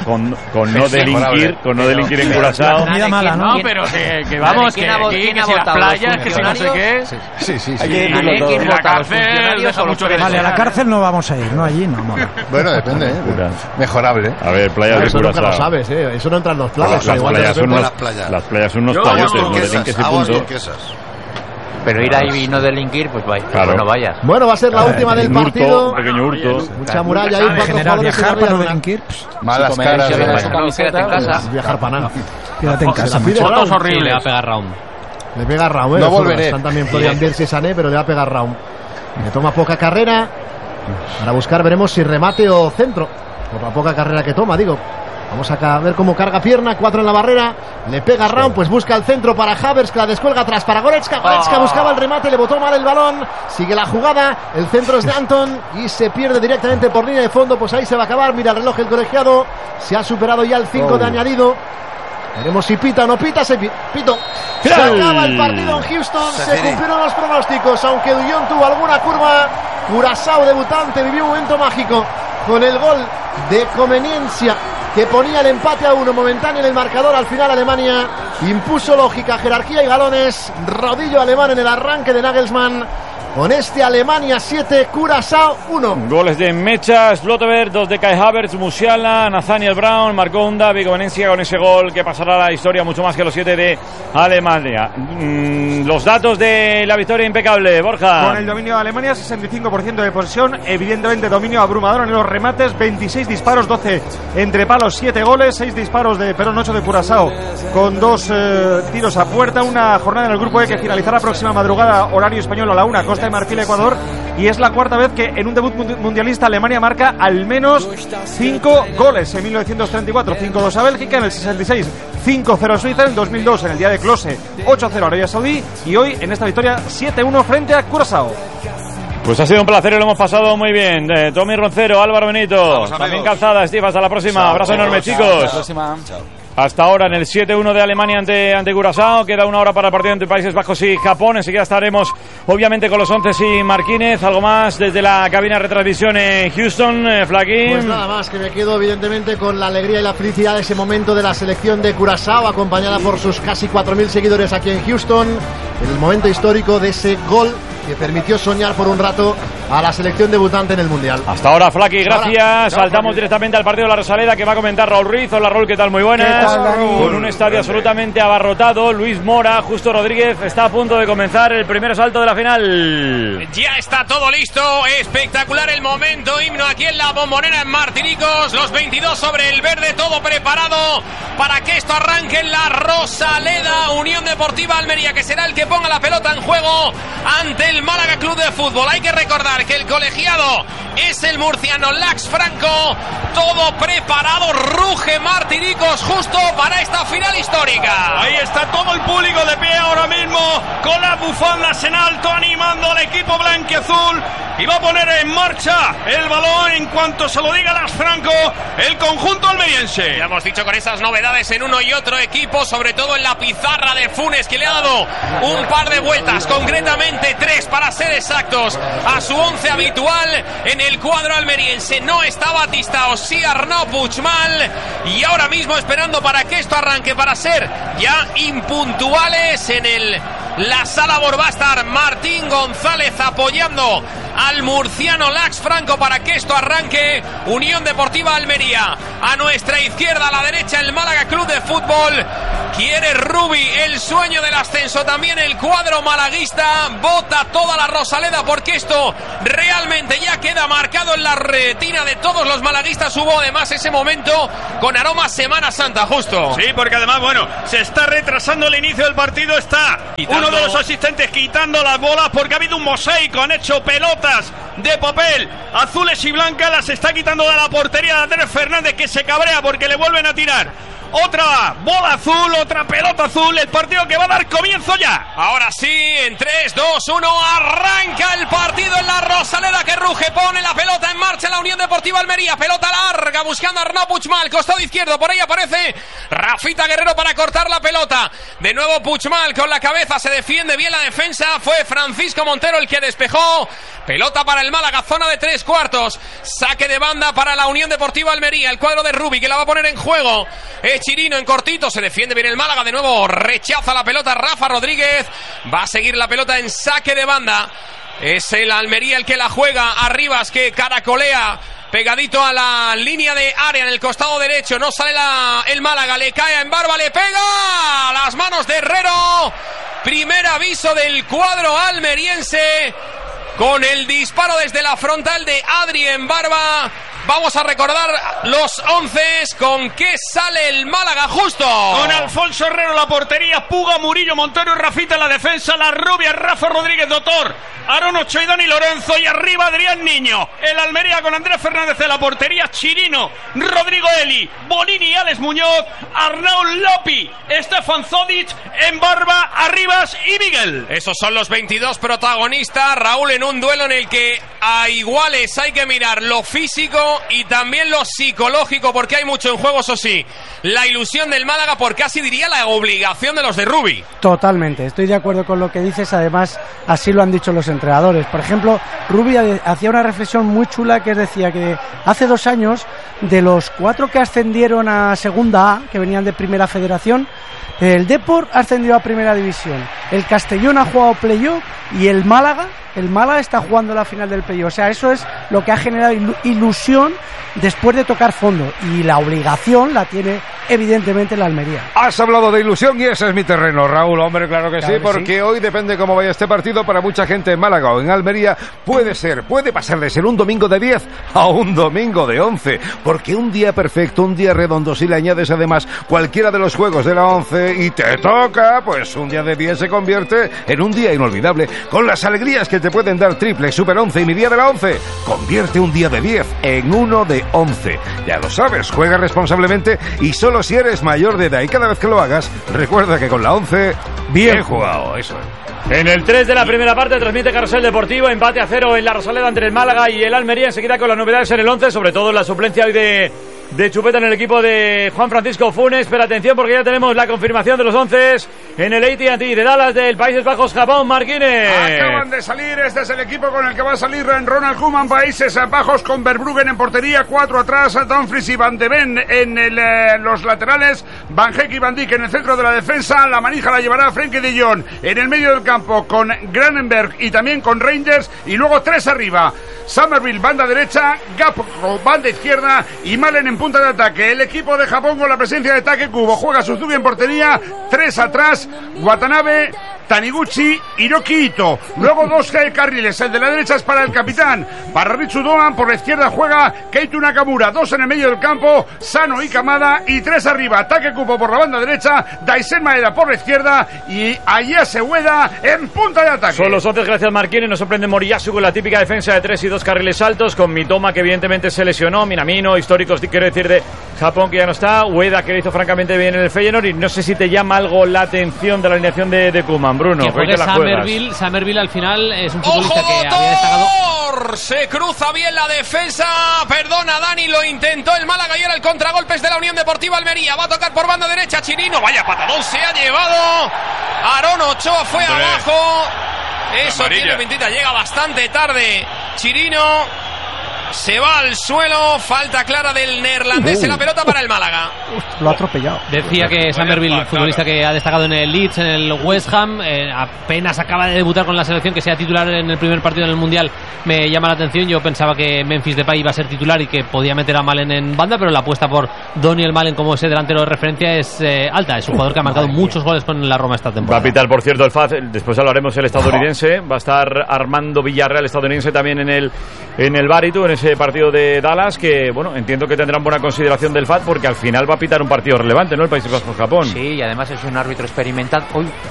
delinquir en Curazao. No, pero que vamos, que aquí, que si las playas, que si no sé qué. Sí. La cárcel deja mucho que Vale, a la cárcel no vamos a ir, no allí, no. Bueno, depende, mejorable. A ver, playas de Eso nunca Curazao. lo sabes, eso no entran los planes. Las playas son unos playotes, no delinques y punto. Pero ir ahí y no delinquir, pues vaya, claro. No vayas. Bueno, va a ser la última del partido. Un pequeño hurto. Mucha muralla ahí, cuatro jugadores viajar para no delinquir. Malas caras. Quédate en casa. Viajar para nada. Quédate en casa. Fotos horribles. Le va a pegar Raúl. Le pega Raúl. No volveré. Están también Florian Wirtz y Sané, pero le va a pegar Raúl. Le toma poca carrera. Para buscar, veremos si remate o centro. Por la poca carrera que toma, digo. Vamos a ver cómo carga pierna, 4 en la barrera, le pega Raun, pues busca el centro para Havertz, que la descuelga atrás para Goretzka. Goretzka buscaba el remate, le botó mal el balón, sigue la jugada, el centro es de Anton y se pierde directamente por línea de fondo, pues ahí se va a acabar, mira el reloj el colegiado, se ha superado ya el 5 de añadido. Veremos si pita o no pita, pito. Se acaba el partido en Houston, se cumplieron los pronósticos, aunque Dullón tuvo alguna curva. Curazao, debutante, vivió un momento mágico con el gol de conveniencia que ponía el empate a 1 momentáneo en el marcador. Al final Alemania impuso lógica, jerarquía y galones. Rodillo alemán en el arranque de Nagelsmann. Con este Alemania 7, Curazao 1. Goles de Mecha, Slotterberg, 2 de Kai Havertz, Musiala, Nathaniel Brown, marcó un David Conveniencia con ese gol que pasará a la historia mucho más que los 7 de Alemania. Los datos de la victoria impecable, Borja. Con el dominio de Alemania, 65% de posesión, evidentemente dominio abrumador en los remates, 26 disparos, 12 entre palos, 7 goles, 6 disparos de Perón, 8 de Curazao, con 2 tiros a puerta. Una jornada en el grupo E que finalizará la próxima madrugada, horario español a la 1, Costa de Marfil, Ecuador, y es la cuarta vez que en un debut mundialista Alemania marca al menos 5 goles. En 1934 5-2 a Bélgica, en el 66 5-0 a Suiza, en el 2002 en el día de Klose 8-0 a Arabia Saudí y hoy en esta victoria 7-1 frente a Curazao. Pues ha sido un placer y lo hemos pasado muy bien. Tommy Roncero, Álvaro Benito, también Calzada, Steve, hasta la próxima. Chao, abrazo enorme, chicos. Hasta la próxima. Chao. Hasta ahora en el 7-1 de Alemania ante Curazao. Queda 1 hora para el partido entre Países Bajos y Japón. Enseguida estaremos obviamente con los 11 y Marquínez. Algo más desde la cabina de retransmisión en Houston, Flaquín. Pues nada más, que me quedo evidentemente con la alegría y la felicidad de ese momento de la selección de Curazao, acompañada por sus casi 4.000 seguidores aquí en Houston. El momento histórico de ese gol que permitió soñar por un rato a la selección debutante en el Mundial. Hasta ahora, Flaqui, gracias. Saltamos directamente al partido de la Rosaleda que va a comentar Raúl Ruiz. Hola, Raúl, ¿qué tal? Muy buenas. Con un estadio absolutamente abarrotado. Luis Mora, Justo Rodríguez, está a punto de comenzar el primer asalto de la final. Ya está todo listo. Espectacular el momento. Himno aquí en la Bombonera en Martinicos. Los 22 sobre el verde, todo preparado para que esto arranque en la Rosaleda. Unión Deportiva Almería, que será el que ponga la pelota en juego ante el Málaga Club de Fútbol. Hay que recordar que el colegiado es el murciano Lax Franco. Todo preparado, ruge Martinicos justo para esta final histórica. Ahí está todo el público de pie ahora mismo, con las bufandas en alto, animando al equipo blanquiazul, y va a poner en marcha el balón en cuanto se lo diga Lax Franco, el conjunto almeriense. Ya hemos dicho con esas novedades en uno y otro equipo, sobre todo en la pizarra de Funes, que le ha dado un par de vueltas, concretamente 3 para ser exactos, a su 11 habitual en el cuadro almeriense. No está Batista, o sí Arnaud Puigmal, y ahora mismo esperando para que esto arranque, para ser ya impuntuales en la sala Borbástar. Martín González apoyando al murciano Lax Franco para que esto arranque. Unión Deportiva Almería a nuestra izquierda, a la derecha el Málaga Club de Fútbol. Quiere Rubi el sueño del ascenso, también el cuadro malaguista. Vota toda la Rosaleda porque esto realmente ya queda marcado en la retina de todos los malaguistas. Hubo además ese momento con aroma Semana Santa, Justo. Sí, porque además, bueno, se está retrasando el inicio del partido. Está uno de los asistentes quitando las bolas porque ha habido un mosaico. Han hecho pelotas de papel azules y blancas, las está quitando de la portería de Andrés Fernández, que se cabrea porque le vuelven a tirar otra bola azul, otra pelota azul. El partido que va a dar comienzo ya. Ahora sí, en 3, 2, 1 arranca el partido en la Rosaleda, que ruge, pone la pelota en marcha la Unión Deportiva Almería. Pelota larga buscando a Arnaud Puigmal, costado izquierdo, por ahí aparece Rafita Guerrero para cortar la pelota. De nuevo Puigmal con la cabeza, se defiende bien la defensa. Fue Francisco Montero el que despejó. Pelota para el Málaga, zona de 3/4. Saque de banda para la Unión Deportiva Almería. El cuadro de Rubi, que la va a poner en juego. Chirino en cortito, se defiende bien el Málaga. De nuevo rechaza la pelota Rafa Rodríguez. Va a seguir la pelota en saque de banda. Es el Almería el que la juega. Arribas, que caracolea pegadito a la línea de área en el costado derecho. No sale el Málaga, le cae en Barba, le pega a las manos de Herrero. Primer aviso del cuadro almeriense con el disparo desde la frontal de Adri en Barba. Vamos a recordar los 11 con qué sale el Málaga justo. Con Alfonso Herrero la portería, Puga, Murillo, Montero y Rafita en la defensa, la rubia, Rafa Rodríguez, Doctor, Aaron Ochoa y Dani Lorenzo, y arriba Adrián Niño. El Almería con Andrés Fernández en la portería, Chirino, Rodrigo Eli, Bonini, Alex Muñoz, Arnaud Lopi, Stefan Zodic, en Barba, Arribas y Miguel. Esos son los 22 protagonistas, Raúl, en un duelo en el que a iguales hay que mirar lo físico y también lo psicológico, porque hay mucho en juego, eso sí. La ilusión del Málaga, por casi diría la obligación de los de Rubi. Totalmente, estoy de acuerdo con lo que dices, además así lo han dicho los entrenadores. Por ejemplo, Rubi hacía una reflexión muy chula que decía que hace 2 años, de los 4 que ascendieron a Segunda A, que venían de Primera Federación, el Depor ha ascendido a Primera División, el Castellón ha jugado playoff y el Málaga está jugando la final del playoff. O sea, eso es lo que ha generado ilusión después de tocar fondo, y la obligación la tiene evidentemente la Almería. Has hablado de ilusión y ese es mi terreno, Raúl. Hombre, claro que sí, porque hoy depende cómo vaya este partido. Para mucha gente en Málaga o en Almería puede pasar de ser un domingo de 10 a un domingo de 11, porque un día perfecto, un día redondo, si le añades además cualquiera de los juegos de la 11 y te toca, pues un día de 10 se convierte en un día inolvidable, con las alegrías que te pueden dar triple, super 11 y mi día de la 11. Convierte un día de 10 en uno de 11. Ya lo sabes, juega responsablemente y solo si eres mayor de edad, y cada vez que lo hagas, recuerda que con la 11, bien jugado, eso es. En el 3 de la primera parte transmite Carrusel Deportivo, empate a 0 en la Rosaleda entre el Málaga y el Almería. Enseguida con las novedades en el 11, sobre todo la suplencia hoy de Chupeta en el equipo de Juan Francisco Funes. Pero atención, porque ya tenemos la confirmación de los 11 en el AT&T de Dallas del Países Bajos, Japón. Marquines. Acaban de salir, este es el equipo con el que va a salir en Ronald Koeman, Países Bajos, con Verbruggen en portería, 4 atrás, Dumfries y Van de Ven en los laterales, Van Heek y Van Dijk en el centro de la defensa. La manija la llevará Frenkie de Jong en el medio del campo con Granenberg y también con Reinders, y luego 3 arriba, Summerville banda derecha, Gapco banda izquierda y Malen en punta de ataque. El equipo de Japón con la presencia de Takekubo juega Suzuki en portería, 3 atrás, Watanabe, Taniguchi, Hiroki Ito. Luego 2 carriles, el de la derecha es para el capitán, para Ritsu Doan, por la izquierda juega Keito Nakamura, 2 en el medio del campo, Sano y Kamada, y 3 arriba, Takekubo por la banda derecha, Daisen Maeda por la izquierda y Ayase Ueda en punta de ataque. Son los 11, gracias Marquines. Nos sorprende Moriyasu con la típica defensa de 3 y 2 carriles altos, con Mitoma, que evidentemente se lesionó, Minamino, históricos, quiero decir, de Japón, que ya no está, Ueda, que lo hizo francamente bien en el Feyenoord. Y no sé si te llama algo la atención de la alineación de Koeman, Bruno. Que juegue Summerville al final es un futbolista que había destacado. Se cruza bien la defensa, perdona Dani, lo intentó el Málaga y ahora el contragolpe es de la Unión Deportiva Almería. Va a tocar por banda derecha Chirino, vaya patadón se ha llevado. Aaron Ochoa fue abajo. Eso tiene pintita, llega bastante tarde Chirino. Se va al suelo, falta clara del neerlandés en la pelota para el Málaga. Lo ha atropellado. Decía que Summerville, futbolista que ha destacado en el Leeds, en el West Ham, apenas acaba de debutar con la selección, que sea titular en el primer partido en el Mundial, me llama la atención. Yo pensaba que Memphis Depay iba a ser titular y que podía meter a Malen en banda, pero la apuesta por Doniel Malen como ese delantero de referencia es alta. Es un jugador que ha marcado muchos goles con la Roma esta temporada. Va a pitar, por cierto, el FAD, después hablaremos el estadounidense. Va a estar Armando Villarreal, estadounidense, también en el Baritu, en ese partido de Dallas, que bueno, entiendo que tendrán buena consideración del FAD, porque al final va a pitar un partido relevante, ¿no? El Países Bajos-Japón. Sí, y además es un árbitro experimentado.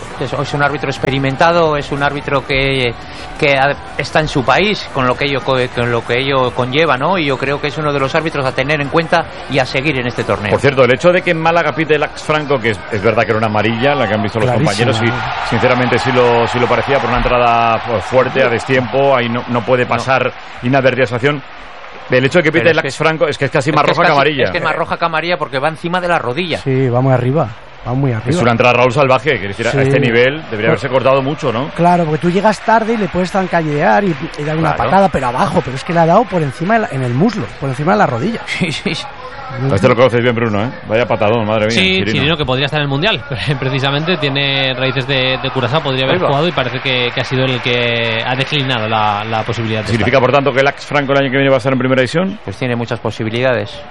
Es un árbitro experimentado, es un árbitro que está en su país, con lo que ello conlleva, ¿no? Y yo creo que es uno de los árbitros a tener en cuenta y a seguir en este torneo. Por cierto, el hecho de que en Málaga pite el Ax Franco, que es verdad que era una amarilla, la que han visto los compañeros, y sinceramente sí lo parecía, por una entrada fuerte a destiempo, ahí no puede pasar inadvertida estación. El hecho de que pite el Ax Franco es que es casi más roja que amarilla. Es que es más roja que amarilla porque va encima de la rodilla. Sí, va muy arriba. Va muy arriba. Es una entrada Raúl salvaje, que decir, a este nivel debería haberse cortado mucho, ¿no? Claro, porque tú llegas tarde y le puedes zancallear y dar una patada, pero abajo, pero es que le ha dado por encima en el muslo, por encima de la rodilla. Sí. Este lo conoces bien, Bruno, ¿eh? Vaya patadón, madre mía. Sí, Chirino, que podría estar en el Mundial. Precisamente tiene raíces de Curazao, podría haber jugado y parece que ha sido el que ha declinado la posibilidad de ¿Significa, por tanto, que el Ax Franco el año que viene va a estar en primera división? Pues tiene muchas posibilidades.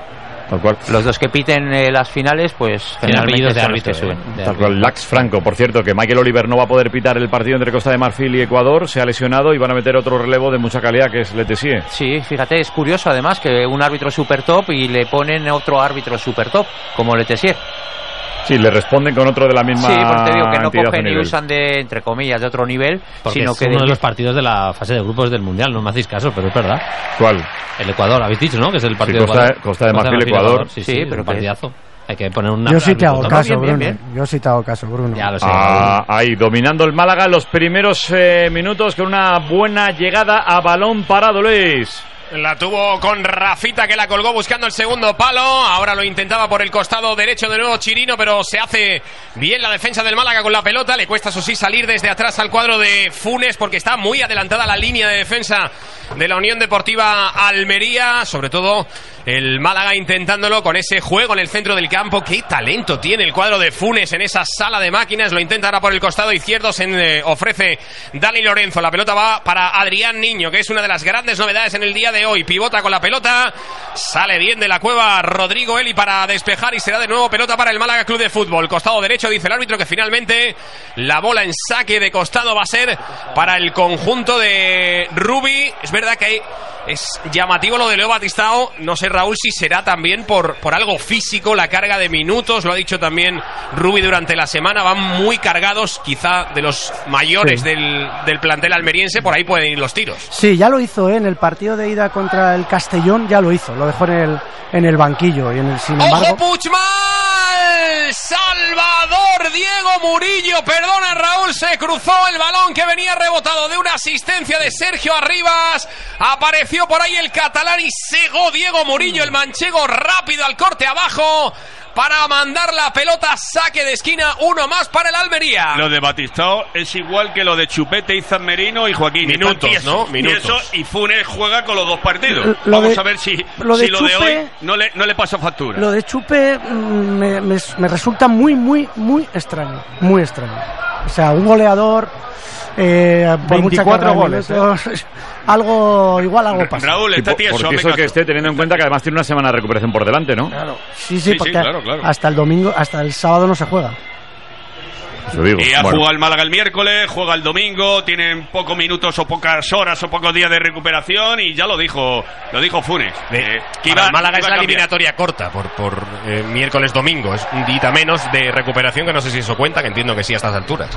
Tal cual. Los dos que piten las finales, pues generalmente de son los que árbitro, suben. Tal cual. Lax Franco, por cierto, que Michael Oliver no va a poder pitar el partido entre Costa de Marfil y Ecuador, se ha lesionado y van a meter otro relevo de mucha calidad, que es Letessier. Sí, fíjate, es curioso además que un árbitro super top y le ponen otro árbitro super top, como Letessier. Sí, le responden con otro de la misma. Sí, porque te digo que no cogen nivel. y usan de, entre comillas, de otro nivel, porque sino es que uno de los partidos de la fase de grupos del Mundial, no me hacéis caso, pero es verdad. ¿Cuál? El Ecuador, habéis dicho, ¿no? Que es el partido Costa de Marfil, Ecuador. Sí, pero partidazo. Hay que poner una. Yo sí te hago caso, bien, Bruno. bien. Yo sí te hago caso, Bruno. Ya lo sé. Ahí, dominando el Málaga los primeros minutos con una buena llegada a balón parado, Luis. La tuvo con Rafita, que la colgó buscando el segundo palo. Ahora lo intentaba por el costado derecho de nuevo Chirino, pero se hace bien la defensa del Málaga con la pelota. Le cuesta, eso sí, salir desde atrás al cuadro de Funes, porque está muy adelantada la línea de defensa de la Unión Deportiva Almería. Sobre todo el Málaga intentándolo con ese juego en el centro del campo. Qué talento tiene el cuadro de Funes en esa sala de máquinas. Lo intenta ahora por el costado izquierdo. Se ofrece Dani Lorenzo. La pelota va para Adrián Niño, que es una de las grandes novedades en el día de hoy. Pivota con la pelota. Sale bien de la cueva Rodrigo Eli para despejar y será de nuevo pelota para el Málaga Club de Fútbol. Costado derecho, dice el árbitro que finalmente la bola en saque de costado va a ser para el conjunto de Rubi. Es verdad que es llamativo lo de Leo Batistao. No sé, Raúl, si será también por algo físico, la carga de minutos. Lo ha dicho también Rubi durante la semana. Van muy cargados, quizá de los mayores del plantel almeriense. Por ahí pueden ir los tiros. Sí, ya lo hizo, en el partido de ida contra el Castellón, ya lo hizo. Lo dejó en el banquillo. Y sin embargo... ¡Ojo, Puigmal! Salvador Diego Murillo, perdona Raúl, se cruzó el balón que venía rebotado de una asistencia de Sergio Arribas. Apareció por ahí el catalán y cegó Diego Murillo, el manchego, rápido al corte abajo para mandar la pelota, saque de esquina, uno más para el Almería. Lo de Batistao es igual que lo de Chupete, Izan Merino y Joaquín. Minutos, ¿no? Minutos. Y Funes juega con los dos partidos. Vamos a ver si lo de hoy no le pasa factura. Lo de Chupe me resulta muy, muy, muy extraño. Muy extraño. O sea, un goleador... por 24 goles. Algo pasa. Raúl, está tieso. Por eso que esté, teniendo en cuenta que además tiene una semana de recuperación por delante, ¿no? Claro. Sí, porque claro. hasta el domingo, hasta el sábado no se juega. Y ha jugado el Málaga el miércoles, juega el domingo, tienen pocos minutos o pocas horas o pocos días de recuperación y ya lo dijo Funes. Que el Málaga es la eliminatoria corta por miércoles-domingo, es un día menos de recuperación, que no sé si eso cuenta, que entiendo que sí a estas alturas.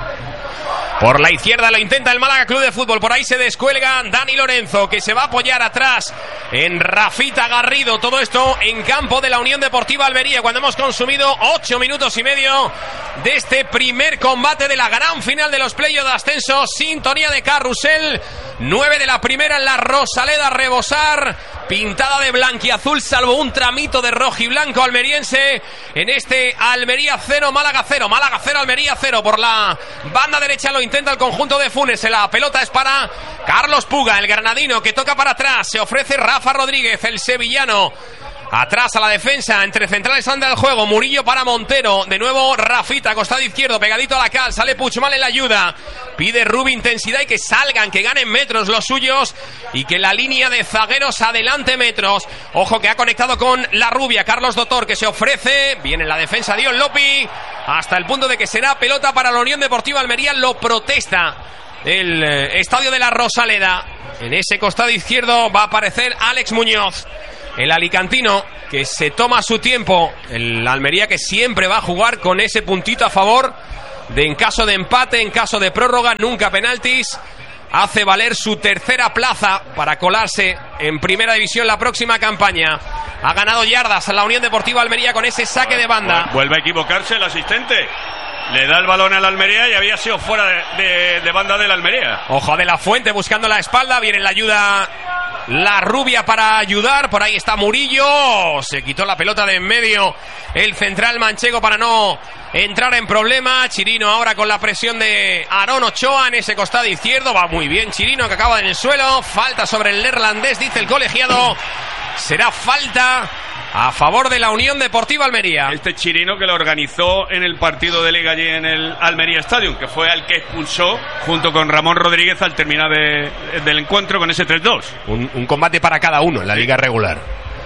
Por la izquierda lo intenta el Málaga Club de Fútbol. Por ahí se descuelga Dani Lorenzo, que se va a apoyar atrás en Rafita Garrido. Todo esto en campo de la Unión Deportiva Almería, cuando hemos consumido 8 minutos y medio de este primer combate de la gran final de los playoffs de ascenso. Sintonía de carrusel. 9 de la primera en la Rosaleda, rebosar, pintada de blanquiazul, salvo un tramito de rojiblanco almeriense en este Almería 0, Málaga 0. Málaga 0, Almería 0. Por la banda derecha lo intenta el conjunto de Funes. La pelota es para Carlos Puga, el granadino, que toca para atrás. Se ofrece Rafa Rodríguez, el sevillano. Atrás a la defensa, entre centrales anda el juego. Murillo para Montero, de nuevo Rafita, costado izquierdo, pegadito a la cal. Sale Puigmal en la ayuda. Pide Rubi intensidad y que salgan, que ganen metros los suyos y que la línea de zagueros adelante metros. Ojo que ha conectado con la rubia, Carlos Dotor, que se ofrece. Viene en la defensa Dion Lopi, hasta el punto de que será pelota para la Unión Deportiva Almería. Lo protesta el estadio de la Rosaleda. En ese costado izquierdo va a aparecer Alex Muñoz, el alicantino, que se toma su tiempo. El Almería, que siempre va a jugar con ese puntito a favor de, en caso de empate, en caso de prórroga, nunca penaltis. Hace valer su tercera plaza para colarse en primera división la próxima campaña. Ha ganado yardas a la Unión Deportiva Almería con ese saque de banda. Vuelve a equivocarse el asistente. Le da el balón al Almería y había sido fuera de banda del Almería. Ojo de la Fuente buscando la espalda. Viene la ayuda, la rubia, para ayudar. Por ahí está Murillo. Se quitó la pelota de en medio el central manchego para no entrar en problema. Chirino ahora con la presión de Aarón Ochoa en ese costado izquierdo. Va muy bien Chirino, que acaba en el suelo. Falta sobre el neerlandés, dice el colegiado. Será falta a favor de la Unión Deportiva Almería. Este Chirino, que lo organizó en el partido de Liga allí en el Almería Stadium, que fue al que expulsó junto con Ramón Rodríguez al terminar del encuentro con ese 3-2. Un combate para cada uno en la liga regular.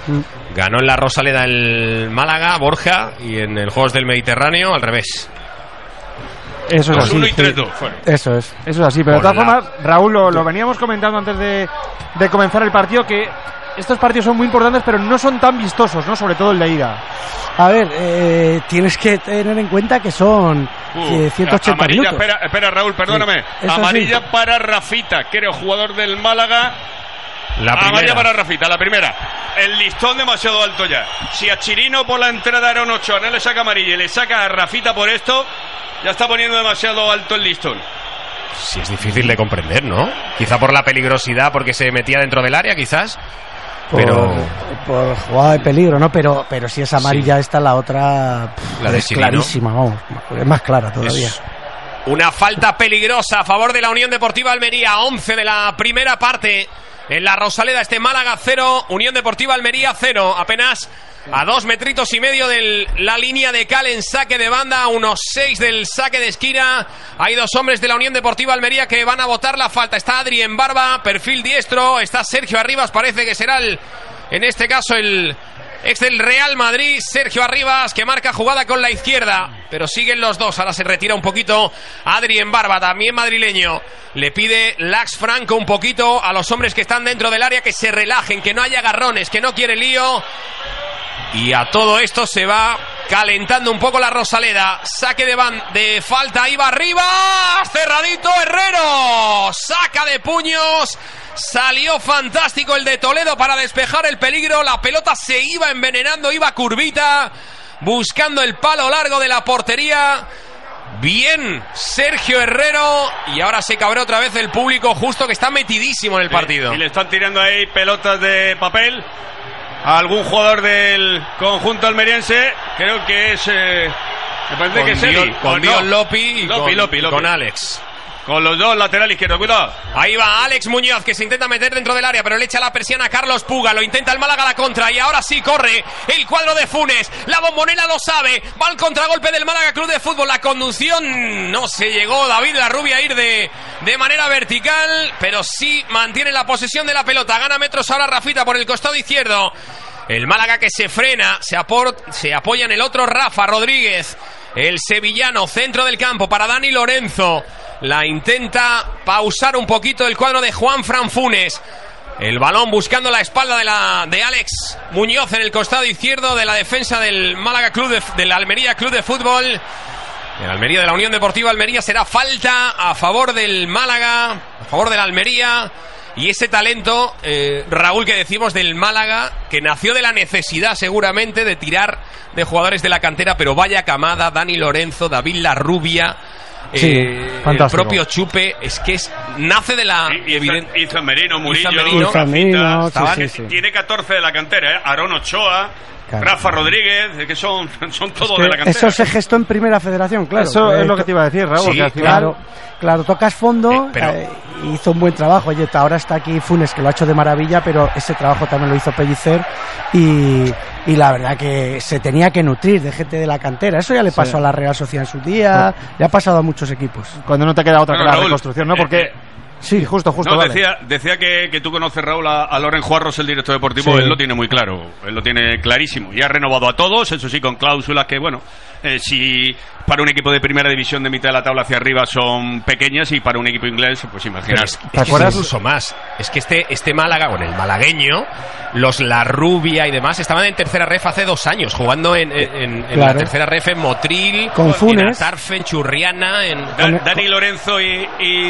Ganó en la Rosaleda el Málaga, Borja, y en el Juegos del Mediterráneo al revés. Eso es así. 1 y 3-2. Eso es así. Pero de todas formas, Raúl, lo veníamos comentando antes de comenzar el partido, que estos partidos son muy importantes, pero no son tan vistosos, ¿no? Sobre todo el de ida. A ver, tienes que tener en cuenta que son 180 amarilla, minutos. Espera, Raúl, perdóname. Sí, amarilla para Rafita, creo, jugador del Málaga. Amarilla para Rafita, la primera. El listón demasiado alto ya. Si a Chirino por la entrada era un 8, no le saca amarilla y le saca a Rafita por esto, ya está poniendo demasiado alto el listón. Sí, es difícil de comprender, ¿no? Quizá por la peligrosidad, porque se metía dentro del área, quizás. Por jugada de peligro, ¿no? Pero si es amarilla esta, la otra la de es clarísima, vamos. Es más clara todavía. Una falta peligrosa a favor de la Unión Deportiva Almería. 11 de la primera parte. En la Rosaleda, Málaga 0, Unión Deportiva Almería 0. Apenas a 2 metritos y medio de la línea de cal en saque de banda, a unos 6 del saque de esquina. Hay 2 hombres de la Unión Deportiva Almería que van a botar la falta. Está Adri en barba, perfil diestro. Está Sergio Arribas, parece que será en este caso el ex del Real Madrid, Sergio Arribas, que marca jugada con la izquierda, pero siguen los dos. Ahora se retira un poquito Adri en barba, también madrileño. Le pide Lax Franco un poquito a los hombres que están dentro del área que se relajen, que no haya agarrones, que no quiere lío. Y a todo esto se va calentando un poco la Rosaleda. Saque de falta, ahí va arriba, cerradito Herrero, saca de puños. Salió fantástico el de Toledo para despejar el peligro. La pelota se iba envenenando, iba curvita, buscando el palo largo de la portería. Bien, Sergio Herrero. Y ahora se cabró otra vez el público, justo, que está metidísimo en el partido. Y le están tirando ahí pelotas de papel a algún jugador del conjunto almeriense. Creo que es me parece que es Eli. Con Dion Lopi y con Alex. Con los dos laterales izquierdos, cuidado. Ahí va Alex Muñoz, que se intenta meter dentro del área, pero le echa la persiana a Carlos Puga. Lo intenta el Málaga a la contra, y ahora sí corre el cuadro de Funes. La Bombonera lo sabe, va al contragolpe del Málaga Club de Fútbol. La conducción no se llegó David Larrubia a ir de manera vertical, pero sí mantiene la posesión de la pelota. Gana metros ahora Rafita por el costado izquierdo. El Málaga que se frena, se apoya en el otro Rafa Rodríguez, el sevillano, centro del campo para Dani Lorenzo. La intenta pausar un poquito el cuadro de Juan Fran Funes. El balón buscando la espalda de Alex Muñoz en el costado izquierdo de la defensa del Málaga del Almería Club de Fútbol. El Almería, de la Unión Deportiva Almería. Será falta a favor del Málaga, a favor del Almería. Y ese talento, Raúl, que decimos del Málaga, que nació de la necesidad seguramente de tirar de jugadores de la cantera, pero vaya camada, Dani Lorenzo, David Larrubia, el propio Chupe, es que nace de la evidente. Izan Merino, Murillo, tiene 14 de la cantera, Aarón Ochoa, claro. Rafa Rodríguez, que son todos de la cantera. Eso se gestó en Primera Federación, claro. Eso es lo que te iba a decir, Raúl. Sí, claro, tocas fondo, hizo un buen trabajo. Oye, ahora está aquí Funes, que lo ha hecho de maravilla, pero ese trabajo también lo hizo Pellicer, y la verdad que se tenía que nutrir de gente de la cantera. Eso ya le pasó a la Real Sociedad en su día, le ha pasado a muchos equipos. Cuando no te queda otra que la reconstrucción, ¿no? Porque... Sí, justo. No, vale. Decía que tú conoces, Raúl, a Loren Juarros, el director deportivo. Sí. Él lo tiene muy claro, él lo tiene clarísimo. Y ha renovado a todos, eso sí, con cláusulas que, bueno, si para un equipo de primera división de mitad de la tabla hacia arriba son pequeñas, y para un equipo inglés, pues imaginar. ¿Te acuerdas? Incluso más. Es que este Málaga, con el malagueño, los Larrubia y demás, estaban en tercera ref hace 2 años, jugando en la tercera ref en Motril, con Funes, en Atarfe, en Churriana, Dani Lorenzo y